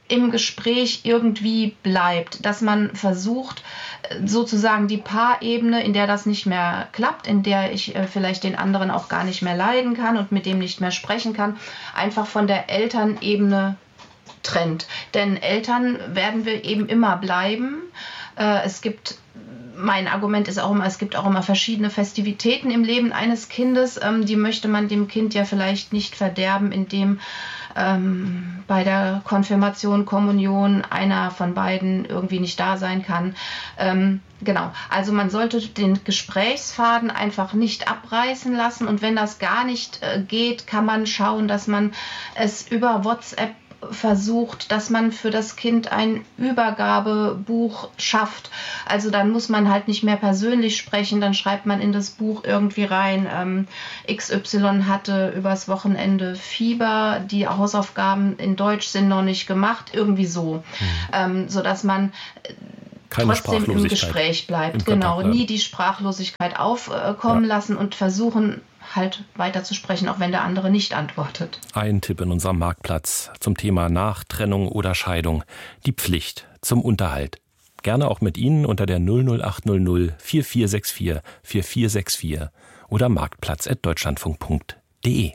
im Gespräch irgendwie bleibt, dass man versucht, sozusagen die Paarebene, in der das nicht mehr klappt, in der ich äh, vielleicht den anderen auch gar nicht mehr leiden kann und mit dem nicht mehr sprechen kann, einfach von der Elternebene trennt. Denn Eltern werden wir eben immer bleiben. Äh, es gibt Mein Argument ist auch immer, es gibt auch immer verschiedene Festivitäten im Leben eines Kindes. Ähm, die möchte man dem Kind ja vielleicht nicht verderben, indem ähm, bei der Konfirmation, Kommunion einer von beiden irgendwie nicht da sein kann. Ähm, genau, also man sollte den Gesprächsfaden einfach nicht abreißen lassen. Und wenn das gar nicht äh, geht, kann man schauen, dass man es über WhatsApp versucht, dass man für das Kind ein Übergabebuch schafft. Also dann muss man halt nicht mehr persönlich sprechen, dann schreibt man in das Buch irgendwie rein, ähm, X Y hatte übers Wochenende Fieber, die Hausaufgaben in Deutsch sind noch nicht gemacht, irgendwie so. Mhm. Ähm, sodass man Keine trotzdem im Gespräch bleibt. Genau, nie die Sprachlosigkeit aufkommen ja. lassen und versuchen, halt weiter zu sprechen, auch wenn der andere nicht antwortet. Ein Tipp in unserem Marktplatz zum Thema Nachtrennung oder Scheidung. Die Pflicht zum Unterhalt. Gerne auch mit Ihnen unter der null null acht null null vier vier sechs vier vier vier sechs vier oder marktplatz at deutschlandfunk punkt de.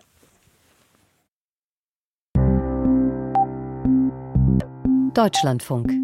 Deutschlandfunk.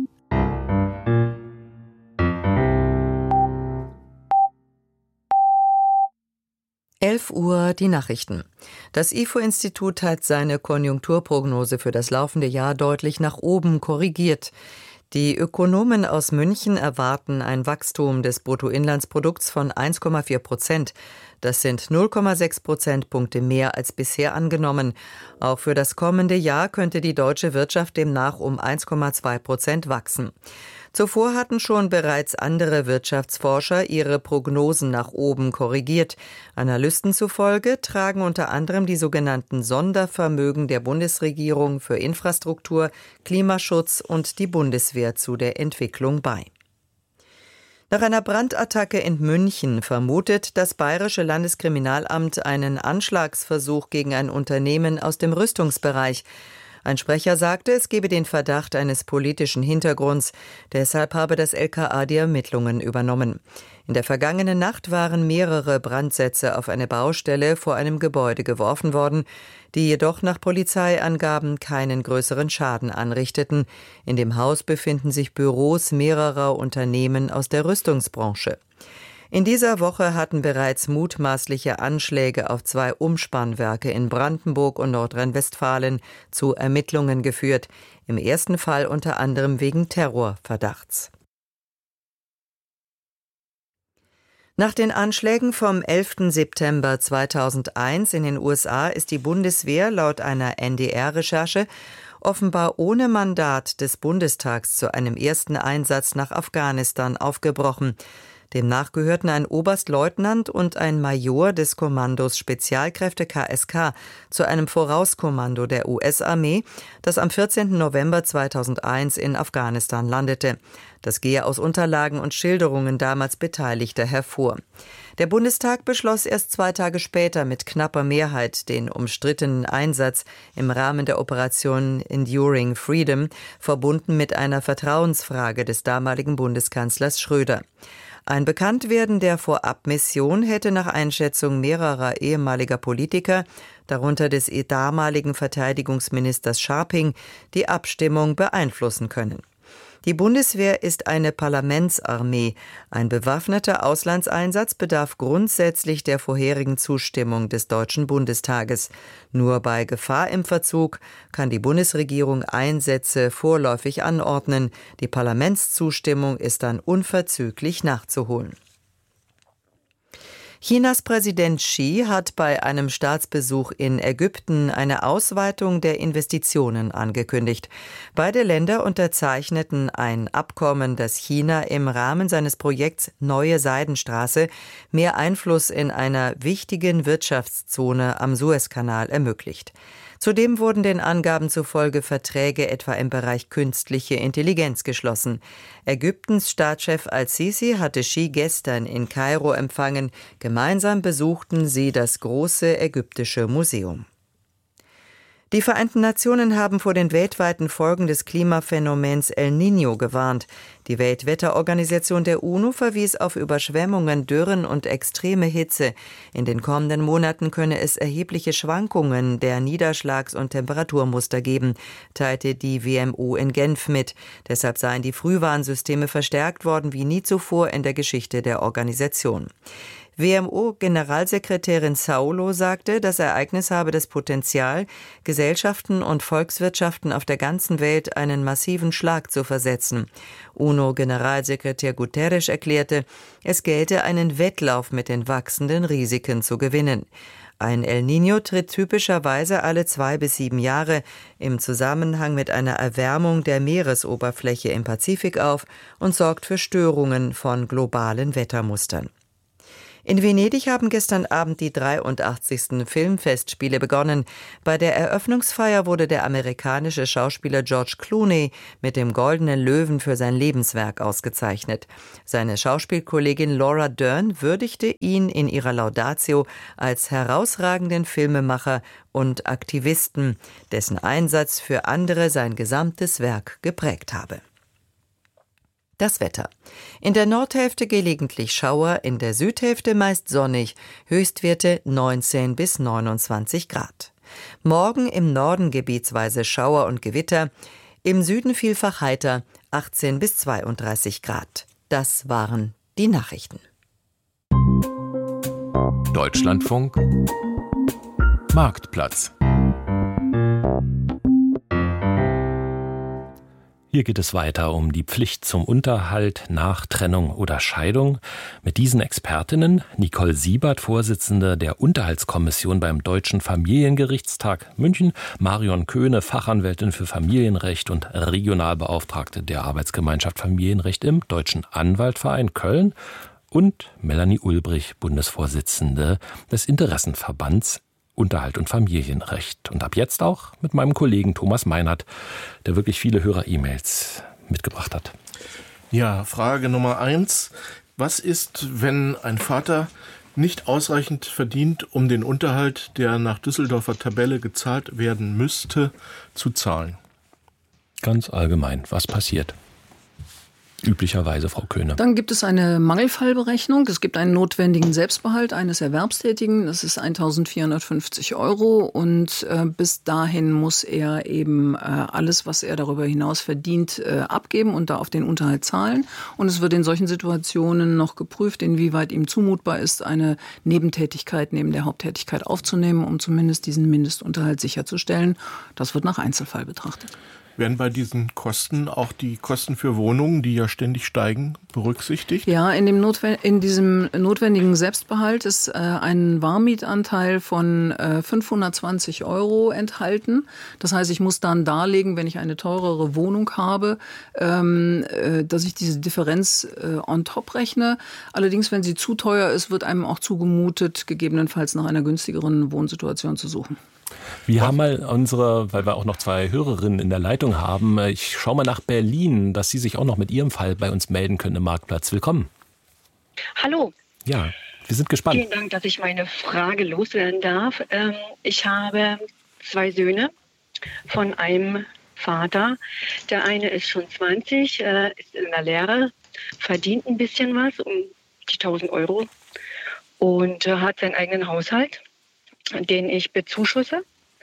elf Uhr die Nachrichten. Das I F O-Institut hat seine Konjunkturprognose für das laufende Jahr deutlich nach oben korrigiert. Die Ökonomen aus München erwarten ein Wachstum des Bruttoinlandsprodukts von eins Komma vier Prozent. Das sind null Komma sechs Prozentpunkte mehr als bisher angenommen. Auch für das kommende Jahr könnte die deutsche Wirtschaft demnach um eins Komma zwei Prozent wachsen. Zuvor hatten schon bereits andere Wirtschaftsforscher ihre Prognosen nach oben korrigiert. Analysten zufolge tragen unter anderem die sogenannten Sondervermögen der Bundesregierung für Infrastruktur, Klimaschutz und die Bundeswehr zu der Entwicklung bei. Nach einer Brandattacke in München vermutet das Bayerische Landeskriminalamt einen Anschlagsversuch gegen ein Unternehmen aus dem Rüstungsbereich. Ein Sprecher sagte, es gebe den Verdacht eines politischen Hintergrunds. Deshalb habe das L K A die Ermittlungen übernommen. In der vergangenen Nacht waren mehrere Brandsätze auf eine Baustelle vor einem Gebäude geworfen worden, die jedoch nach Polizeiangaben keinen größeren Schaden anrichteten. In dem Haus befinden sich Büros mehrerer Unternehmen aus der Rüstungsbranche. In dieser Woche hatten bereits mutmaßliche Anschläge auf zwei Umspannwerke in Brandenburg und Nordrhein-Westfalen zu Ermittlungen geführt, im ersten Fall unter anderem wegen Terrorverdachts. Nach den Anschlägen vom elften September zweitausendeins in den U S A ist die Bundeswehr laut einer N D R-Recherche offenbar ohne Mandat des Bundestags zu einem ersten Einsatz nach Afghanistan aufgebrochen. Demnach gehörten ein Oberstleutnant und ein Major des Kommandos Spezialkräfte K S K zu einem Vorauskommando der U S-Armee, das am vierzehnten November zweitausendeins in Afghanistan landete. Das gehe aus Unterlagen und Schilderungen damals Beteiligter hervor. Der Bundestag beschloss erst zwei Tage später mit knapper Mehrheit den umstrittenen Einsatz im Rahmen der Operation Enduring Freedom, verbunden mit einer Vertrauensfrage des damaligen Bundeskanzlers Schröder. Ein Bekanntwerden der Vorabmission hätte nach Einschätzung mehrerer ehemaliger Politiker, darunter des damaligen Verteidigungsministers Scharping, die Abstimmung beeinflussen können. Die Bundeswehr ist eine Parlamentsarmee. Ein bewaffneter Auslandseinsatz bedarf grundsätzlich der vorherigen Zustimmung des Deutschen Bundestages. Nur bei Gefahr im Verzug kann die Bundesregierung Einsätze vorläufig anordnen. Die Parlamentszustimmung ist dann unverzüglich nachzuholen. Chinas Präsident Xi hat bei einem Staatsbesuch in Ägypten eine Ausweitung der Investitionen angekündigt. Beide Länder unterzeichneten ein Abkommen, das China im Rahmen seines Projekts Neue Seidenstraße mehr Einfluss in einer wichtigen Wirtschaftszone am Suezkanal ermöglicht. Zudem wurden den Angaben zufolge Verträge etwa im Bereich künstliche Intelligenz geschlossen. Ägyptens Staatschef al-Sisi hatte Xi gestern in Kairo empfangen. Gemeinsam besuchten sie das große ägyptische Museum. Die Vereinten Nationen haben vor den weltweiten Folgen des Klimaphänomens El Niño gewarnt. Die Weltwetterorganisation der UNO verwies auf Überschwemmungen, Dürren und extreme Hitze. In den kommenden Monaten könne es erhebliche Schwankungen der Niederschlags- und Temperaturmuster geben, teilte die W M O in Genf mit. Deshalb seien die Frühwarnsysteme verstärkt worden wie nie zuvor in der Geschichte der Organisation. W M O-Generalsekretärin Saulo sagte, das Ereignis habe das Potenzial, Gesellschaften und Volkswirtschaften auf der ganzen Welt einen massiven Schlag zu versetzen. UNO-Generalsekretär Guterres erklärte, es gelte einen Wettlauf mit den wachsenden Risiken zu gewinnen. Ein El Niño tritt typischerweise alle zwei bis sieben Jahre im Zusammenhang mit einer Erwärmung der Meeresoberfläche im Pazifik auf und sorgt für Störungen von globalen Wettermustern. In Venedig haben gestern Abend die dreiundachtzigsten Filmfestspiele begonnen. Bei der Eröffnungsfeier wurde der amerikanische Schauspieler George Clooney mit dem Goldenen Löwen für sein Lebenswerk ausgezeichnet. Seine Schauspielkollegin Laura Dern würdigte ihn in ihrer Laudatio als herausragenden Filmemacher und Aktivisten, dessen Einsatz für andere sein gesamtes Werk geprägt habe. Das Wetter. In der Nordhälfte gelegentlich Schauer, in der Südhälfte meist sonnig, Höchstwerte neunzehn bis neunundzwanzig Grad. Morgen im Norden gebietsweise Schauer und Gewitter, im Süden vielfach heiter, achtzehn bis zweiunddreißig Grad. Das waren die Nachrichten. Deutschlandfunk Marktplatz. Hier geht es weiter um die Pflicht zum Unterhalt nach Trennung oder Scheidung. Mit diesen Expertinnen, Nicole Siebert, Vorsitzende der Unterhaltskommission beim Deutschen Familiengerichtstag München, Marion Köhne, Fachanwältin für Familienrecht und Regionalbeauftragte der Arbeitsgemeinschaft Familienrecht im Deutschen Anwaltverein Köln und Melanie Ulbrich, Bundesvorsitzende des Interessenverbands Unterhalt und Familienrecht. Und ab jetzt auch mit meinem Kollegen Thomas Meinert, der wirklich viele Hörer-E-Mails mitgebracht hat. Ja, Frage Nummer eins. Was ist, wenn ein Vater nicht ausreichend verdient, um den Unterhalt, der nach Düsseldorfer Tabelle gezahlt werden müsste, zu zahlen? Ganz allgemein, was passiert? Üblicherweise, Frau Köhne. Dann gibt es eine Mangelfallberechnung. Es gibt einen notwendigen Selbstbehalt eines Erwerbstätigen. Das ist eintausendvierhundertfünfzig Euro. Und äh, bis dahin muss er eben äh, alles, was er darüber hinaus verdient, äh, abgeben und da auf den Unterhalt zahlen. Und es wird in solchen Situationen noch geprüft, inwieweit ihm zumutbar ist, eine Nebentätigkeit neben der Haupttätigkeit aufzunehmen, um zumindest diesen Mindestunterhalt sicherzustellen. Das wird nach Einzelfall betrachtet. Werden bei diesen Kosten auch die Kosten für Wohnungen, die ja ständig steigen, berücksichtigt? Ja, in, dem Notwe- in diesem notwendigen Selbstbehalt ist äh, ein Warmietanteil von äh, fünfhundertzwanzig Euro enthalten. Das heißt, ich muss dann darlegen, wenn ich eine teurere Wohnung habe, ähm, äh, dass ich diese Differenz äh, on top rechne. Allerdings, wenn sie zu teuer ist, wird einem auch zugemutet, gegebenenfalls nach einer günstigeren Wohnsituation zu suchen. Wir haben mal unsere, weil wir auch noch zwei Hörerinnen in der Leitung haben, ich schaue mal nach Berlin, dass Sie sich auch noch mit Ihrem Fall bei uns melden können im Marktplatz. Willkommen. Hallo. Ja, wir sind gespannt. Vielen Dank, dass ich meine Frage loswerden darf. Ich habe zwei Söhne von einem Vater. Der eine ist schon zwanzig, ist in der Lehre, verdient ein bisschen was, um die tausend Euro und hat seinen eigenen Haushalt, den ich bezuschusse,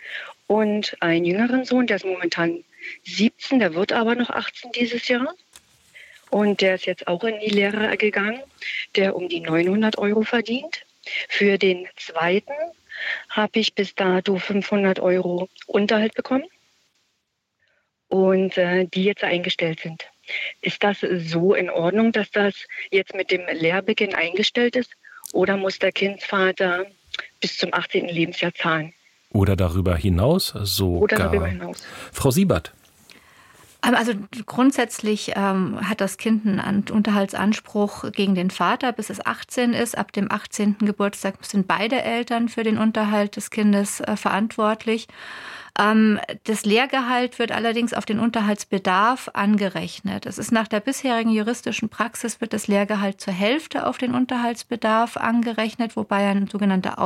und einen jüngeren Sohn, der ist momentan siebzehn, der wird aber noch achtzehn dieses Jahr, und der ist jetzt auch in die Lehre gegangen, der um die neunhundert Euro verdient. Für den zweiten habe ich bis dato fünfhundert Euro Unterhalt bekommen und äh, die jetzt eingestellt sind. Ist das so in Ordnung, dass das jetzt mit dem Lehrbeginn eingestellt ist, oder muss der Kindsvater bis zum achtzehnten Lebensjahr zahlen? Oder darüber hinaus sogar. Oder darüber hinaus. Frau Siebert. Also grundsätzlich ähm, hat das Kind einen Unterhaltsanspruch gegen den Vater, bis es achtzehn ist. Ab dem achtzehnten Geburtstag sind beide Eltern für den Unterhalt des Kindes äh, verantwortlich. Ähm, das Lehrgehalt wird allerdings auf den Unterhaltsbedarf angerechnet. Es ist nach der bisherigen juristischen Praxis wird das Lehrgehalt zur Hälfte auf den Unterhaltsbedarf angerechnet, wobei ein sogenannter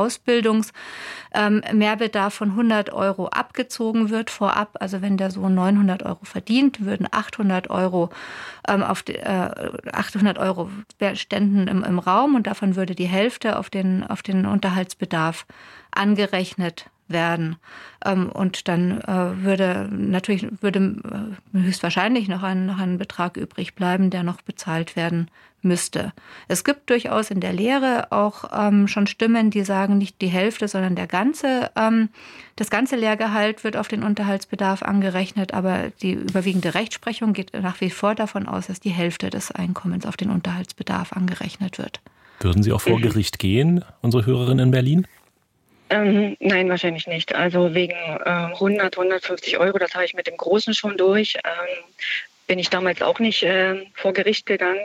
Ausbildungsmehrbedarf von hundert Euro abgezogen wird vorab. Also wenn der Sohn neunhundert Euro verdient, würden achthundert Euro ähm, auf die, äh, achthundert Euro ständen im, im Raum und davon würde die Hälfte auf den, auf den Unterhaltsbedarf angerechnet werden. Ähm, und dann äh, würde natürlich würde äh, höchstwahrscheinlich noch ein, noch ein Betrag übrig bleiben, der noch bezahlt werden müsste. Es gibt durchaus in der Lehre auch ähm, schon Stimmen, die sagen, nicht die Hälfte, sondern der ganze, ähm, das ganze Lehrgehalt wird auf den Unterhaltsbedarf angerechnet, aber die überwiegende Rechtsprechung geht nach wie vor davon aus, dass die Hälfte des Einkommens auf den Unterhaltsbedarf angerechnet wird. Würden Sie auch vor Gericht gehen, unsere Hörerin in Berlin? Ähm, nein, wahrscheinlich nicht. Also wegen äh, hundert, hundertfünfzig Euro, das habe ich mit dem Großen schon durch, ähm, bin ich damals auch nicht äh, vor Gericht gegangen.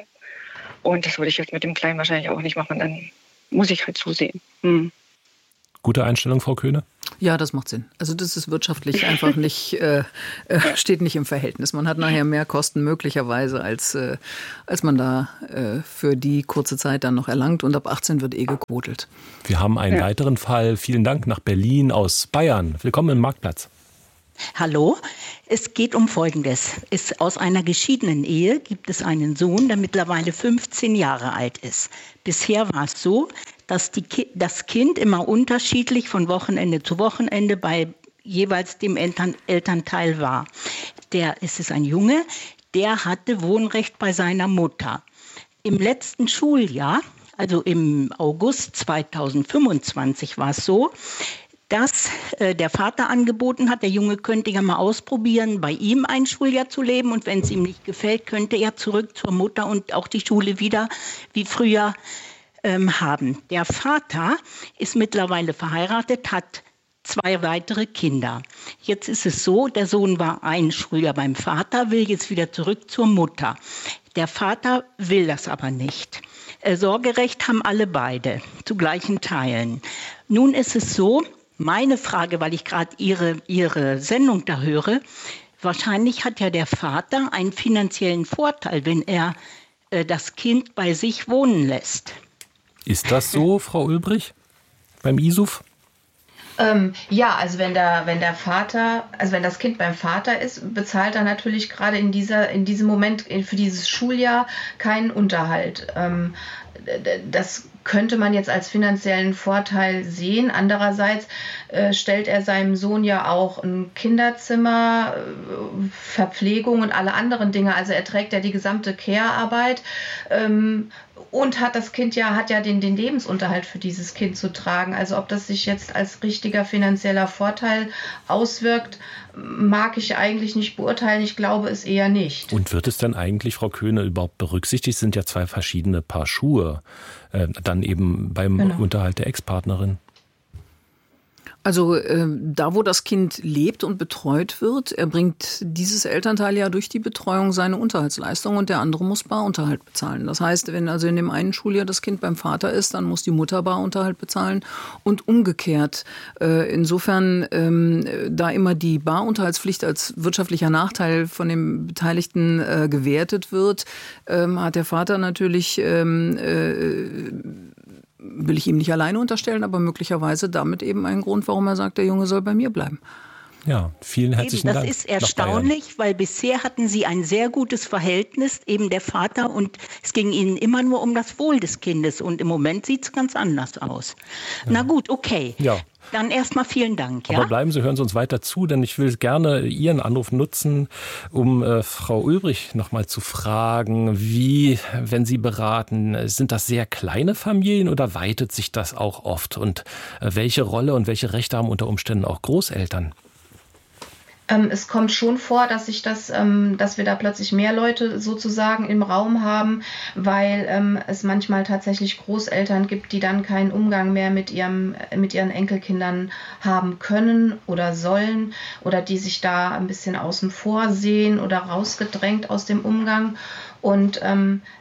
Und das würde ich jetzt mit dem Kleinen wahrscheinlich auch nicht machen. Dann muss ich halt zusehen. Hm. Gute Einstellung, Frau Köhne? Ja, das macht Sinn. Also das ist wirtschaftlich einfach nicht, äh, äh, steht nicht im Verhältnis. Man hat nachher mehr Kosten möglicherweise, als, äh, als man da äh, für die kurze Zeit dann noch erlangt. Und ab achtzehn wird eh gequotelt. Wir haben einen ja. weiteren Fall. Vielen Dank nach Berlin aus Bayern. Willkommen im Marktplatz. Hallo, es geht um Folgendes. Es, aus einer geschiedenen Ehe gibt es einen Sohn, der mittlerweile fünfzehn Jahre alt ist. Bisher war es so, dass die Ki- das Kind immer unterschiedlich von Wochenende zu Wochenende bei jeweils dem Eltern- Elternteil war. Der, es ist ein Junge, der hatte Wohnrecht bei seiner Mutter. Im letzten Schuljahr, also im August zweitausendfünfundzwanzig war es so, dass äh, der Vater angeboten hat, der Junge könnte ja mal ausprobieren, bei ihm ein Schuljahr zu leben und wenn es ihm nicht gefällt, könnte er zurück zur Mutter und auch die Schule wieder wie früher ähm, haben. Der Vater ist mittlerweile verheiratet, hat zwei weitere Kinder. Jetzt ist es so, der Sohn war ein Schuljahr beim Vater, will jetzt wieder zurück zur Mutter. Der Vater will das aber nicht. Äh, Sorgerecht haben alle beide, zu gleichen Teilen. Nun ist es so, meine Frage, weil ich gerade Ihre, Ihre Sendung da höre, wahrscheinlich hat ja der Vater einen finanziellen Vorteil, wenn er äh, das Kind bei sich wohnen lässt. Ist das so, Frau Ulbrich, beim I S U F? Ähm, ja, also wenn der, wenn der Vater, also wenn das Kind beim Vater ist, bezahlt er natürlich gerade in dieser, in diesem Moment für dieses Schuljahr keinen Unterhalt. Ähm, das könnte man jetzt als finanziellen Vorteil sehen. Andererseits äh, stellt er seinem Sohn ja auch ein Kinderzimmer, äh, Verpflegung und alle anderen Dinge. Also er trägt ja die gesamte Care-Arbeit ähm, und hat das Kind ja, hat ja den, den Lebensunterhalt für dieses Kind zu tragen. Also ob das sich jetzt als richtiger finanzieller Vorteil auswirkt, mag ich eigentlich nicht beurteilen. Ich glaube es eher nicht. Und wird es denn eigentlich, Frau Köhne, überhaupt berücksichtigt? Es sind ja zwei verschiedene Paar Schuhe. Äh, dann eben beim genau. Unterhalt der Ex-Partnerin. Also äh, da, wo das Kind lebt und betreut wird, erbringt dieses Elternteil ja durch die Betreuung seine Unterhaltsleistung und der andere muss Barunterhalt bezahlen. Das heißt, wenn also in dem einen Schuljahr das Kind beim Vater ist, dann muss die Mutter Barunterhalt bezahlen und umgekehrt. Äh, insofern, ähm, da immer die Barunterhaltspflicht als wirtschaftlicher Nachteil von dem Beteiligten äh, gewertet wird, ähm, hat der Vater natürlich ähm, äh, will ich ihm nicht alleine unterstellen, aber möglicherweise damit eben ein Grund, warum er sagt, der Junge soll bei mir bleiben. Ja, vielen herzlichen eben, das Dank. Das ist erstaunlich, weil bisher hatten sie ein sehr gutes Verhältnis, eben der Vater, und es ging ihnen immer nur um das Wohl des Kindes und im Moment sieht es ganz anders aus. Ja. Na gut, okay. Ja. Dann erstmal vielen Dank. Ja? Aber bleiben Sie, hören Sie uns weiter zu, denn ich will gerne Ihren Anruf nutzen, um äh, Frau Ulbrich noch mal zu fragen, wie, wenn Sie beraten, sind das sehr kleine Familien oder weitet sich das auch oft? Und äh, welche Rolle und welche Rechte haben unter Umständen auch Großeltern? Ähm, es kommt schon vor, dass sich das, ähm, dass wir da plötzlich mehr Leute sozusagen im Raum haben, weil ähm, es manchmal tatsächlich Großeltern gibt, die dann keinen Umgang mehr mit ihrem, mit ihren Enkelkindern haben können oder sollen oder die sich da ein bisschen außen vor sehen oder rausgedrängt aus dem Umgang. Und ähm,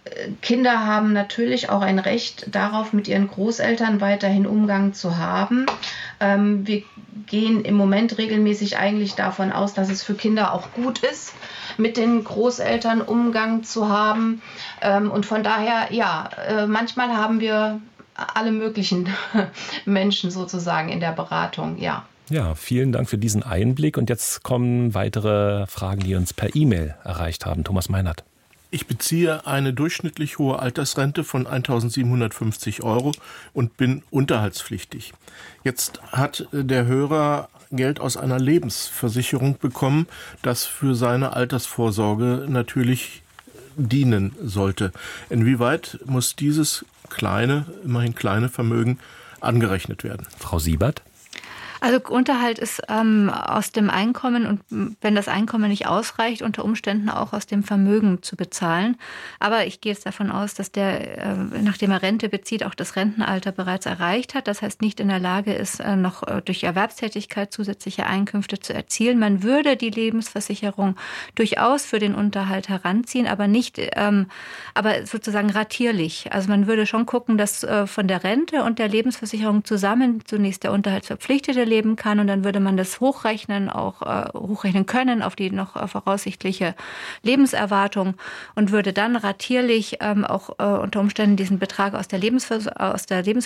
Kinder haben natürlich auch ein Recht darauf, mit ihren Großeltern weiterhin Umgang zu haben. Ähm, wir gehen im Moment regelmäßig eigentlich davon aus, dass es für Kinder auch gut ist, mit den Großeltern Umgang zu haben. Ähm, und von daher, ja, äh, manchmal haben wir alle möglichen Menschen sozusagen in der Beratung, ja. Ja, vielen Dank für diesen Einblick. Und jetzt kommen weitere Fragen, die uns per E-Mail erreicht haben. Thomas Meinert. Ich beziehe eine durchschnittlich hohe Altersrente von eintausendsiebenhundertfünfzig Euro und bin unterhaltspflichtig. Jetzt hat der Hörer Geld aus einer Lebensversicherung bekommen, das für seine Altersvorsorge natürlich dienen sollte. Inwieweit muss dieses kleine, immerhin kleine Vermögen angerechnet werden? Frau Siebert? Also Unterhalt ist ähm, aus dem Einkommen und wenn das Einkommen nicht ausreicht, unter Umständen auch aus dem Vermögen zu bezahlen. Aber ich gehe jetzt davon aus, dass der, äh, nachdem er Rente bezieht, auch das Rentenalter bereits erreicht hat. Das heißt, nicht in der Lage ist, äh, noch äh, durch Erwerbstätigkeit zusätzliche Einkünfte zu erzielen. Man würde die Lebensversicherung durchaus für den Unterhalt heranziehen, aber nicht, ähm, aber sozusagen ratierlich. Also man würde schon gucken, dass äh, von der Rente und der Lebensversicherung zusammen zunächst der Unterhaltsverpflichtete leben kann und dann würde man das hochrechnen, auch äh, hochrechnen können auf die noch äh, voraussichtliche Lebenserwartung und würde dann ratierlich ähm, auch äh, unter Umständen diesen Betrag aus der, Lebensvers- aus der Lebensversicherung